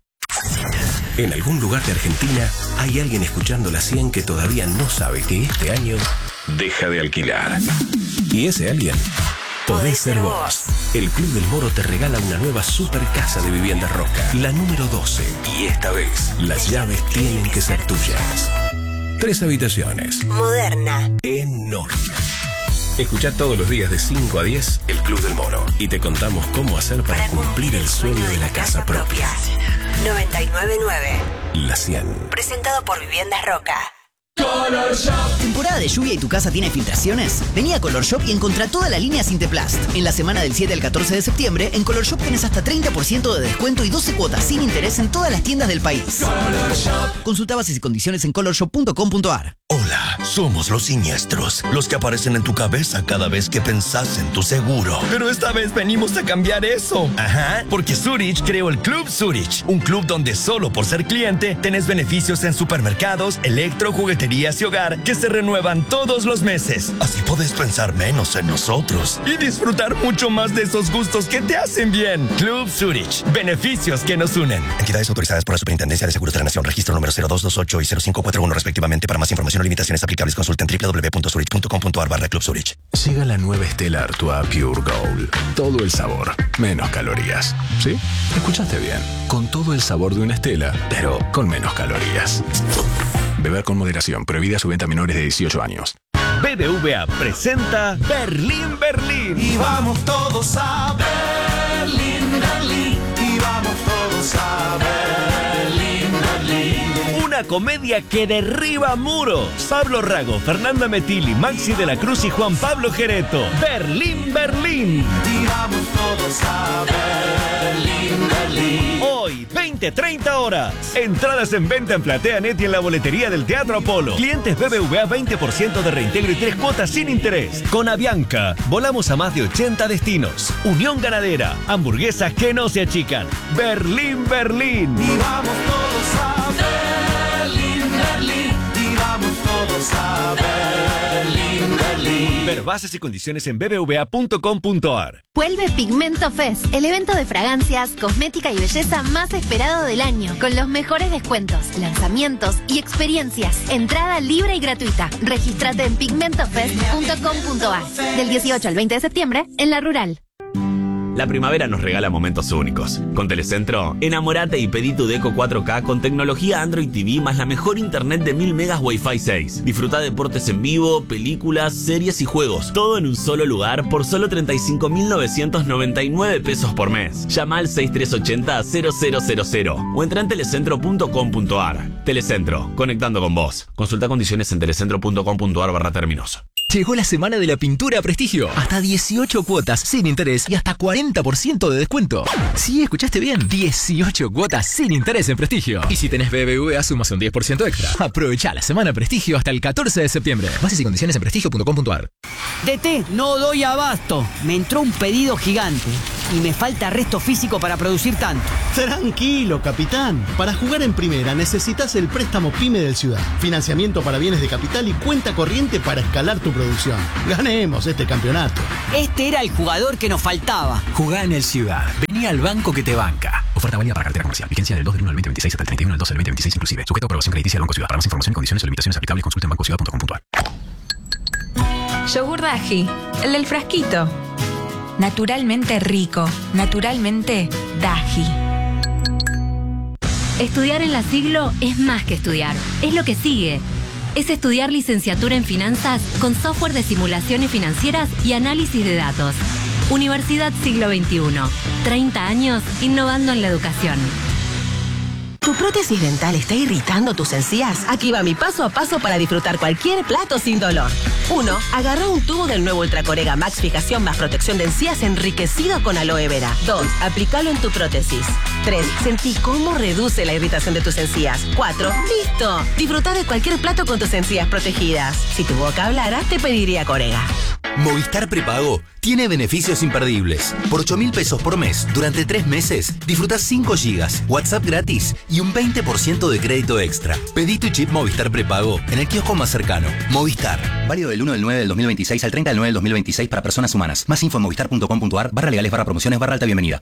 En algún lugar de Argentina hay alguien escuchando la cien que todavía no sabe que este año deja de alquilar. Y ese alguien podés ser vos. El Club del Moro te regala una nueva super casa de vivienda Roca, la número doce. Y esta vez, las llaves tienen que ser tuyas. Tres habitaciones. Moderna. Enorme. Escuchá todos los días de cinco a diez El Club del Moro y te contamos cómo hacer para cumplir el sueño de la casa propia. noventa y nueve punto nueve. La cien. Presentado por Viviendas Roca. Color Shop. ¿Temporada de lluvia y tu casa tiene filtraciones? Vení a Color Shop y encontrá toda la línea Sinteplast. En la semana del siete al catorce de septiembre, en Color Shop tenés hasta treinta por ciento de descuento y doce cuotas sin interés en todas las tiendas del país. Color Shop. Consulta bases y condiciones en color shop punto com punto a r. Hola, somos los siniestros, los que aparecen en tu cabeza cada vez que pensás en tu seguro. Pero esta vez venimos a cambiar eso. Ajá, porque Zurich creó el Club Zurich, un club donde solo por ser cliente tenés beneficios en supermercados, electro, jugueterías y hogar que se renuevan todos los meses. Así podés pensar menos en nosotros y disfrutar mucho más de esos gustos que te hacen bien. Club Zurich, beneficios que nos unen. Entidades autorizadas por la Superintendencia de Seguros de la Nación, registro número cero dos dos ocho y cero cinco cuatro uno respectivamente. Para más información o limitaciones aplicables, consulta en doble u doble u doble u punto zurich punto com punto a r barra Club Zurich. Llega la nueva Stella Artois Pure Gold. Todo el sabor, menos calorías. ¿Sí? Escuchaste bien. Con todo el sabor de una Stella, pero con menos calorías. Beber con moderación. Prohibida su venta a menores de dieciocho años. B B V A presenta Berlín, Berlín. Y vamos todos a Berlín, Berlín. Y vamos todos a Berlín, Berlín. Una comedia que derriba muros. Pablo Rago, Fernanda Metilli, Maxi de la Cruz y Juan Pablo Gereto. Berlín, Berlín. Y vamos todos a Berlín, Berlín. Hoy, veinte treinta horas. Entradas en venta en PlateaNet y en la boletería del Teatro Apolo. Clientes B B V A veinte por ciento de reintegro y tres cuotas sin interés. Con Avianca, volamos a más de ochenta destinos. Unión Ganadera, hamburguesas que no se achican. Berlín, Berlín. Y vamos todos a Berlín, Berlín. Y vamos todos a Berlín, Berlín. Ver bases y condiciones en b b v a punto com punto a r. Vuelve Pigmento Fest, el evento de fragancias, cosmética y belleza más esperado del año, con los mejores descuentos, lanzamientos y experiencias. Entrada libre y gratuita. Regístrate en pigmento fest punto com punto a r. Del dieciocho al veinte de septiembre, en La Rural. La primavera nos regala momentos únicos. Con Telecentro, enamorate y pedí tu Deco cuatro K con tecnología Android T V más la mejor internet de mil megas Wi-Fi seis. Disfruta deportes en vivo, películas, series y juegos. Todo en un solo lugar por solo treinta y cinco mil novecientos noventa y nueve pesos por mes. Llama al seis tres ocho cero cero cero cero cero o entra en telecentro punto com punto ar. Telecentro, conectando con vos. Consulta condiciones en telecentro punto com punto ar barra términos. Llegó la semana de la pintura a Prestigio. Hasta dieciocho cuotas sin interés y hasta cuarenta por ciento de descuento. Sí, escuchaste bien. dieciocho cuotas sin interés en Prestigio. Y si tenés B B V A, sumas un diez por ciento extra. Aprovecha la semana Prestigio hasta el catorce de septiembre. Bases y condiciones en prestigio punto com punto ar. D T, no doy abasto. Me entró un pedido gigante y me falta resto físico para producir tanto. Tranquilo, capitán. Para jugar en primera necesitas el préstamo PYME del Ciudad. Financiamiento para bienes de capital y cuenta corriente para escalar tu producción. Ganemos este campeonato. Este era el jugador que nos faltaba. Jugá en el Ciudad. Vení al banco que te banca. Oferta válida para cartera comercial. Vigencia del dos del uno al veinte veintiséis hasta el treinta y uno del dos del veinte veintiséis inclusive. Sujeto a aprobación crediticia del Banco Ciudad. Para más información y condiciones o limitaciones aplicables, consulta en banco ciudad punto com punto ar. Yogur Daji, el del frasquito. Naturalmente rico, naturalmente Daji. Estudiar en la Siglo es más que estudiar, es lo que sigue. Es estudiar licenciatura en finanzas con software de simulaciones financieras y análisis de datos. Universidad Siglo veintiuno. treinta años innovando en la educación. ¿Tu prótesis dental está irritando tus encías? Aquí va mi paso a paso para disfrutar cualquier plato sin dolor. uno. Agarra un tubo del nuevo Ultracorega Max Fijación más protección de encías enriquecido con aloe vera. dos. Aplícalo en tu prótesis. tres. Sentí cómo reduce la irritación de tus encías. cuatro. ¡Listo! Disfruta de cualquier plato con tus encías protegidas. Si tu boca hablara, te pediría Corega. Movistar Prepago tiene beneficios imperdibles. Por ocho mil pesos por mes, durante tres meses, disfrutás cinco gigas, WhatsApp gratis y un veinte por ciento de crédito extra. Pedí tu chip Movistar Prepago en el kiosco más cercano. Movistar. Válido del uno del nueve del dos mil veintiséis al treinta del nueve del dos mil veintiséis para personas humanas. Más info en movistar punto com punto ar, barra legales, barra promociones, barra alta bienvenida.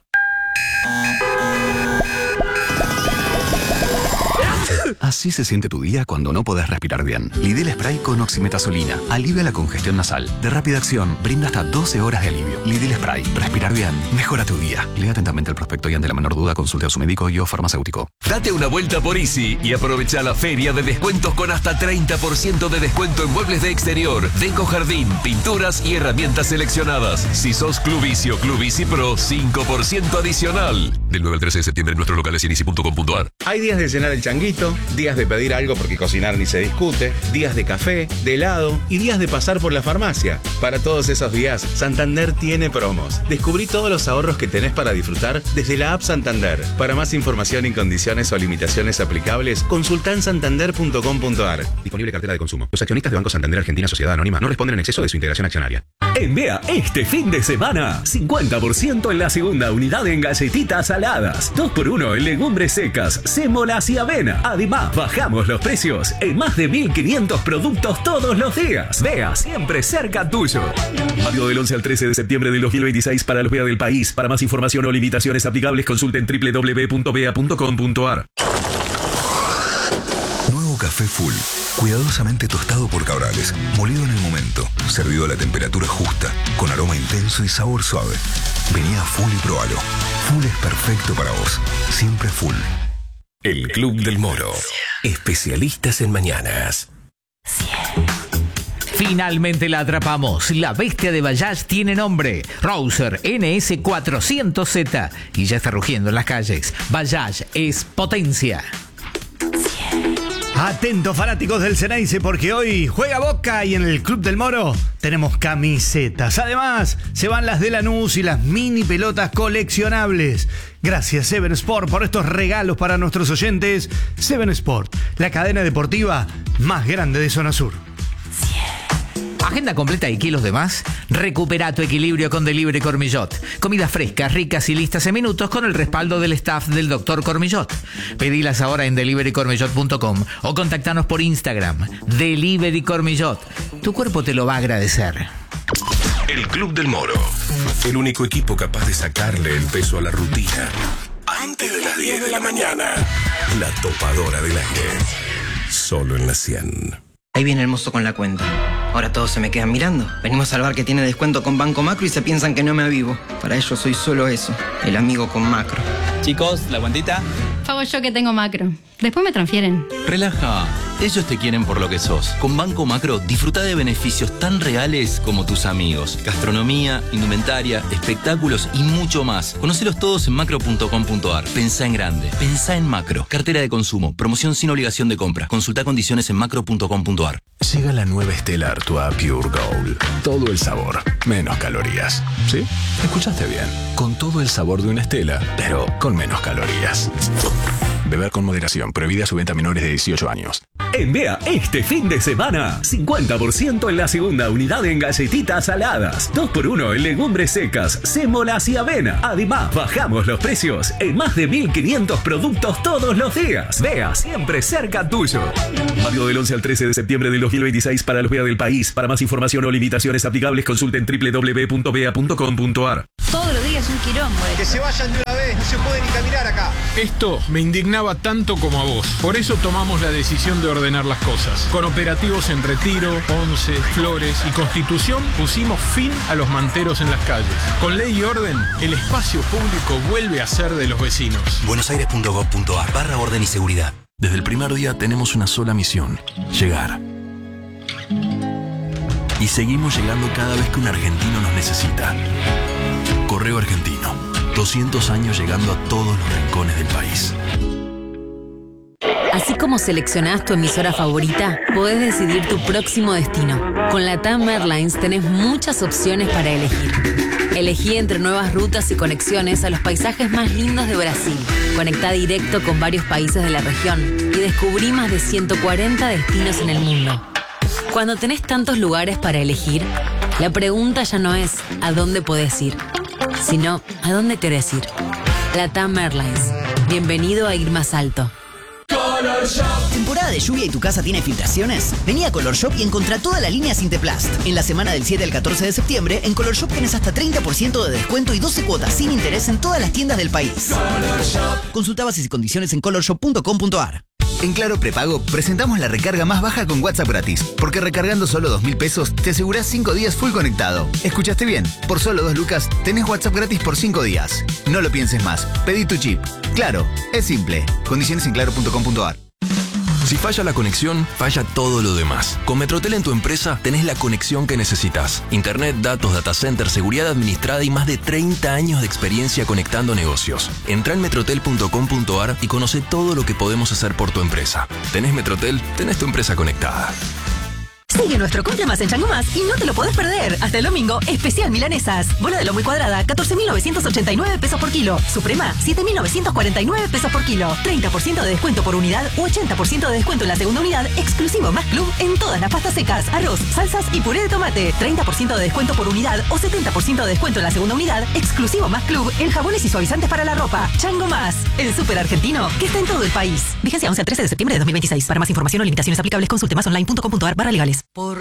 Así se siente tu día cuando no podés respirar bien. Lidl Spray con oximetazolina alivia la congestión nasal. De rápida acción, brinda hasta doce horas de alivio. Lidl Spray. Respirar bien. Mejora tu día. Lea atentamente el prospecto y ante la menor duda consulte a su médico y o farmacéutico. Date una vuelta por Easy y aprovecha la feria de descuentos con hasta treinta por ciento de descuento en muebles de exterior, deco jardín, pinturas y herramientas seleccionadas. Si sos Club Easy o Club Easy Pro, cinco por ciento adicional. Del nueve al trece de septiembre en nuestros locales y en easy punto com punto ar. Hay días de cenar el changuito, días de pedir algo porque cocinar ni se discute, días de café, de helado y días de pasar por la farmacia. Para todos esos días, Santander tiene promos. Descubrí todos los ahorros que tenés para disfrutar desde la app Santander. Para más información y condiciones o limitaciones aplicables, consulta en santander punto com punto ar. Disponible cartera de consumo. Los accionistas de Banco Santander Argentina Sociedad Anónima no responden en exceso de su integración accionaria. En B E A, este fin de semana, cincuenta por ciento en la segunda unidad en galletitas saladas, dos por uno en legumbres secas, sémolas y avena. Además, bajamos los precios en más de mil quinientos productos todos los días. B E A, siempre cerca tuyo. Válido del once al trece de septiembre del dos mil veintiséis para los B E A del país. Para más información o limitaciones aplicables, consulten doble u doble u doble u punto b e a punto com punto ar. Nuevo café Full. Cuidadosamente tostado por Cabrales, molido en el momento, servido a la temperatura justa, con aroma intenso y sabor suave. Vení a Full y probalo. Full es perfecto para vos. Siempre Full. El Club del Moro. Especialistas en mañanas. Finalmente la atrapamos. La bestia de Bajaj tiene nombre. Rouser N S cuatrocientos Z. Y ya está rugiendo en las calles. Bajaj es potencia. Atentos fanáticos del Ceneice porque hoy juega Boca y en el Club del Moro tenemos camisetas. Además, se van las de Lanús y las mini pelotas coleccionables. Gracias Seven Sport por estos regalos para nuestros oyentes. Seven Sport, la cadena deportiva más grande de Zona Sur. ¿Agenda completa y kilos de más? Recupera tu equilibrio con Delivery Cormillot. Comidas frescas, ricas y listas en minutos con el respaldo del staff del doctor Cormillot. Pedilas ahora en delivery cormillot punto com o contactanos por Instagram. Delivery Cormillot. Tu cuerpo te lo va a agradecer. El Club del Moro. El único equipo capaz de sacarle el peso a la rutina. Antes de las diez de la mañana. La topadora del aire. Solo en la cien. Ahí viene el mozo con la cuenta. Ahora todos se me quedan mirando. Venimos al bar que tiene descuento con Banco Macro y se piensan que no me avivo. Para ellos soy solo eso, el amigo con Macro. Chicos, la cuentita. Pago yo que tengo Macro. Después me transfieren. Relaja. Ellos te quieren por lo que sos. Con Banco Macro disfruta de beneficios tan reales como tus amigos. Gastronomía, indumentaria, espectáculos y mucho más. Conocelos todos en macro punto com punto ar. Pensá en grande. Pensá en Macro. Cartera de consumo. Promoción sin obligación de compra. Consulta condiciones en macro punto com punto ar. Llega la nueva Stella Artois Pure Gold. Todo el sabor, menos calorías. ¿Sí? Escuchaste bien. Con todo el sabor de una Stella, pero con menos calorías. Beber con moderación. Prohibida su venta a menores de dieciocho años. En Bea, este fin de semana, cincuenta por ciento en la segunda unidad en galletitas saladas. dos por uno en legumbres secas, sémolas y avena. Además, bajamos los precios en más de mil quinientos productos todos los días. Bea, siempre cerca tuyo. Válido del once al trece de septiembre del dos mil veintiséis para los Bea del país. Para más información o limitaciones aplicables, consulten doble u doble u doble u punto bea punto com punto ar. Todos los días un quilombo. Que se vayan de una vez, no se puede ni caminar acá. Esto me indignaba tanto como a vos. Por eso tomamos la decisión de ordenar las cosas. Con operativos en Retiro, Once, Flores y Constitución pusimos fin a los manteros en las calles. Con ley y orden, el espacio público vuelve a ser de los vecinos. buenosaires punto gov punto ar barra orden y seguridad. Desde el primer día tenemos una sola misión: llegar. Y seguimos llegando cada vez que un argentino nos necesita. Correo Argentino. doscientos años llegando a todos los rincones del país. Así como seleccionás tu emisora favorita, podés decidir tu próximo destino. Con LATAM Airlines tenés muchas opciones para elegir. Elegí entre nuevas rutas y conexiones a los paisajes más lindos de Brasil. Conectá directo con varios países de la región y descubrí más de ciento cuarenta destinos en el mundo. Cuando tenés tantos lugares para elegir, la pregunta ya no es ¿a dónde podés ir?, sino ¿a dónde querés ir? LATAM Airlines. Bienvenido a ir más alto. Color Shop. ¿Temporada de lluvia y tu casa tiene filtraciones? Vení a Color Shop y encontrá toda la línea Sinteplast. En la semana del siete al catorce de septiembre, en Color Shop tenés hasta treinta por ciento de descuento y doce cuotas sin interés en todas las tiendas del país. Color Shop. Consulta bases y condiciones en color shop punto com punto ar. En Claro Prepago presentamos la recarga más baja con WhatsApp gratis, porque recargando solo dos mil pesos te asegurás cinco días full conectado. ¿Escuchaste bien? Por solo dos lucas tenés WhatsApp gratis por cinco días. No lo pienses más, pedí tu chip. Claro, es simple. Condiciones en claro punto com punto ar. Si falla la conexión, falla todo lo demás. Con Metrotel en tu empresa tenés la conexión que necesitas. Internet, datos, data center, seguridad administrada y más de treinta años de experiencia conectando negocios. Entrá en metrotel punto com punto ar y conoce todo lo que podemos hacer por tu empresa. ¿Tenés Metrotel? Tenés tu empresa conectada. Sigue nuestro cumple más en Chango Más y no te lo podés perder. Hasta el domingo, especial milanesas. Bola de lomo y cuadrada, catorce mil novecientos ochenta y nueve pesos por kilo. Suprema, siete mil novecientos cuarenta y nueve pesos por kilo. treinta por ciento de descuento por unidad u ochenta por ciento de descuento en la segunda unidad, exclusivo Más Club en todas las pastas secas, arroz, salsas y puré de tomate. treinta por ciento de descuento por unidad o setenta por ciento de descuento en la segunda unidad, exclusivo Más Club en jabones y suavizantes para la ropa. Chango Más, el súper argentino que está en todo el país. Vigencia once al trece de septiembre de dos mil veintiséis. Para más información o limitaciones aplicables, consulte más online punto com punto ar barra legales. Por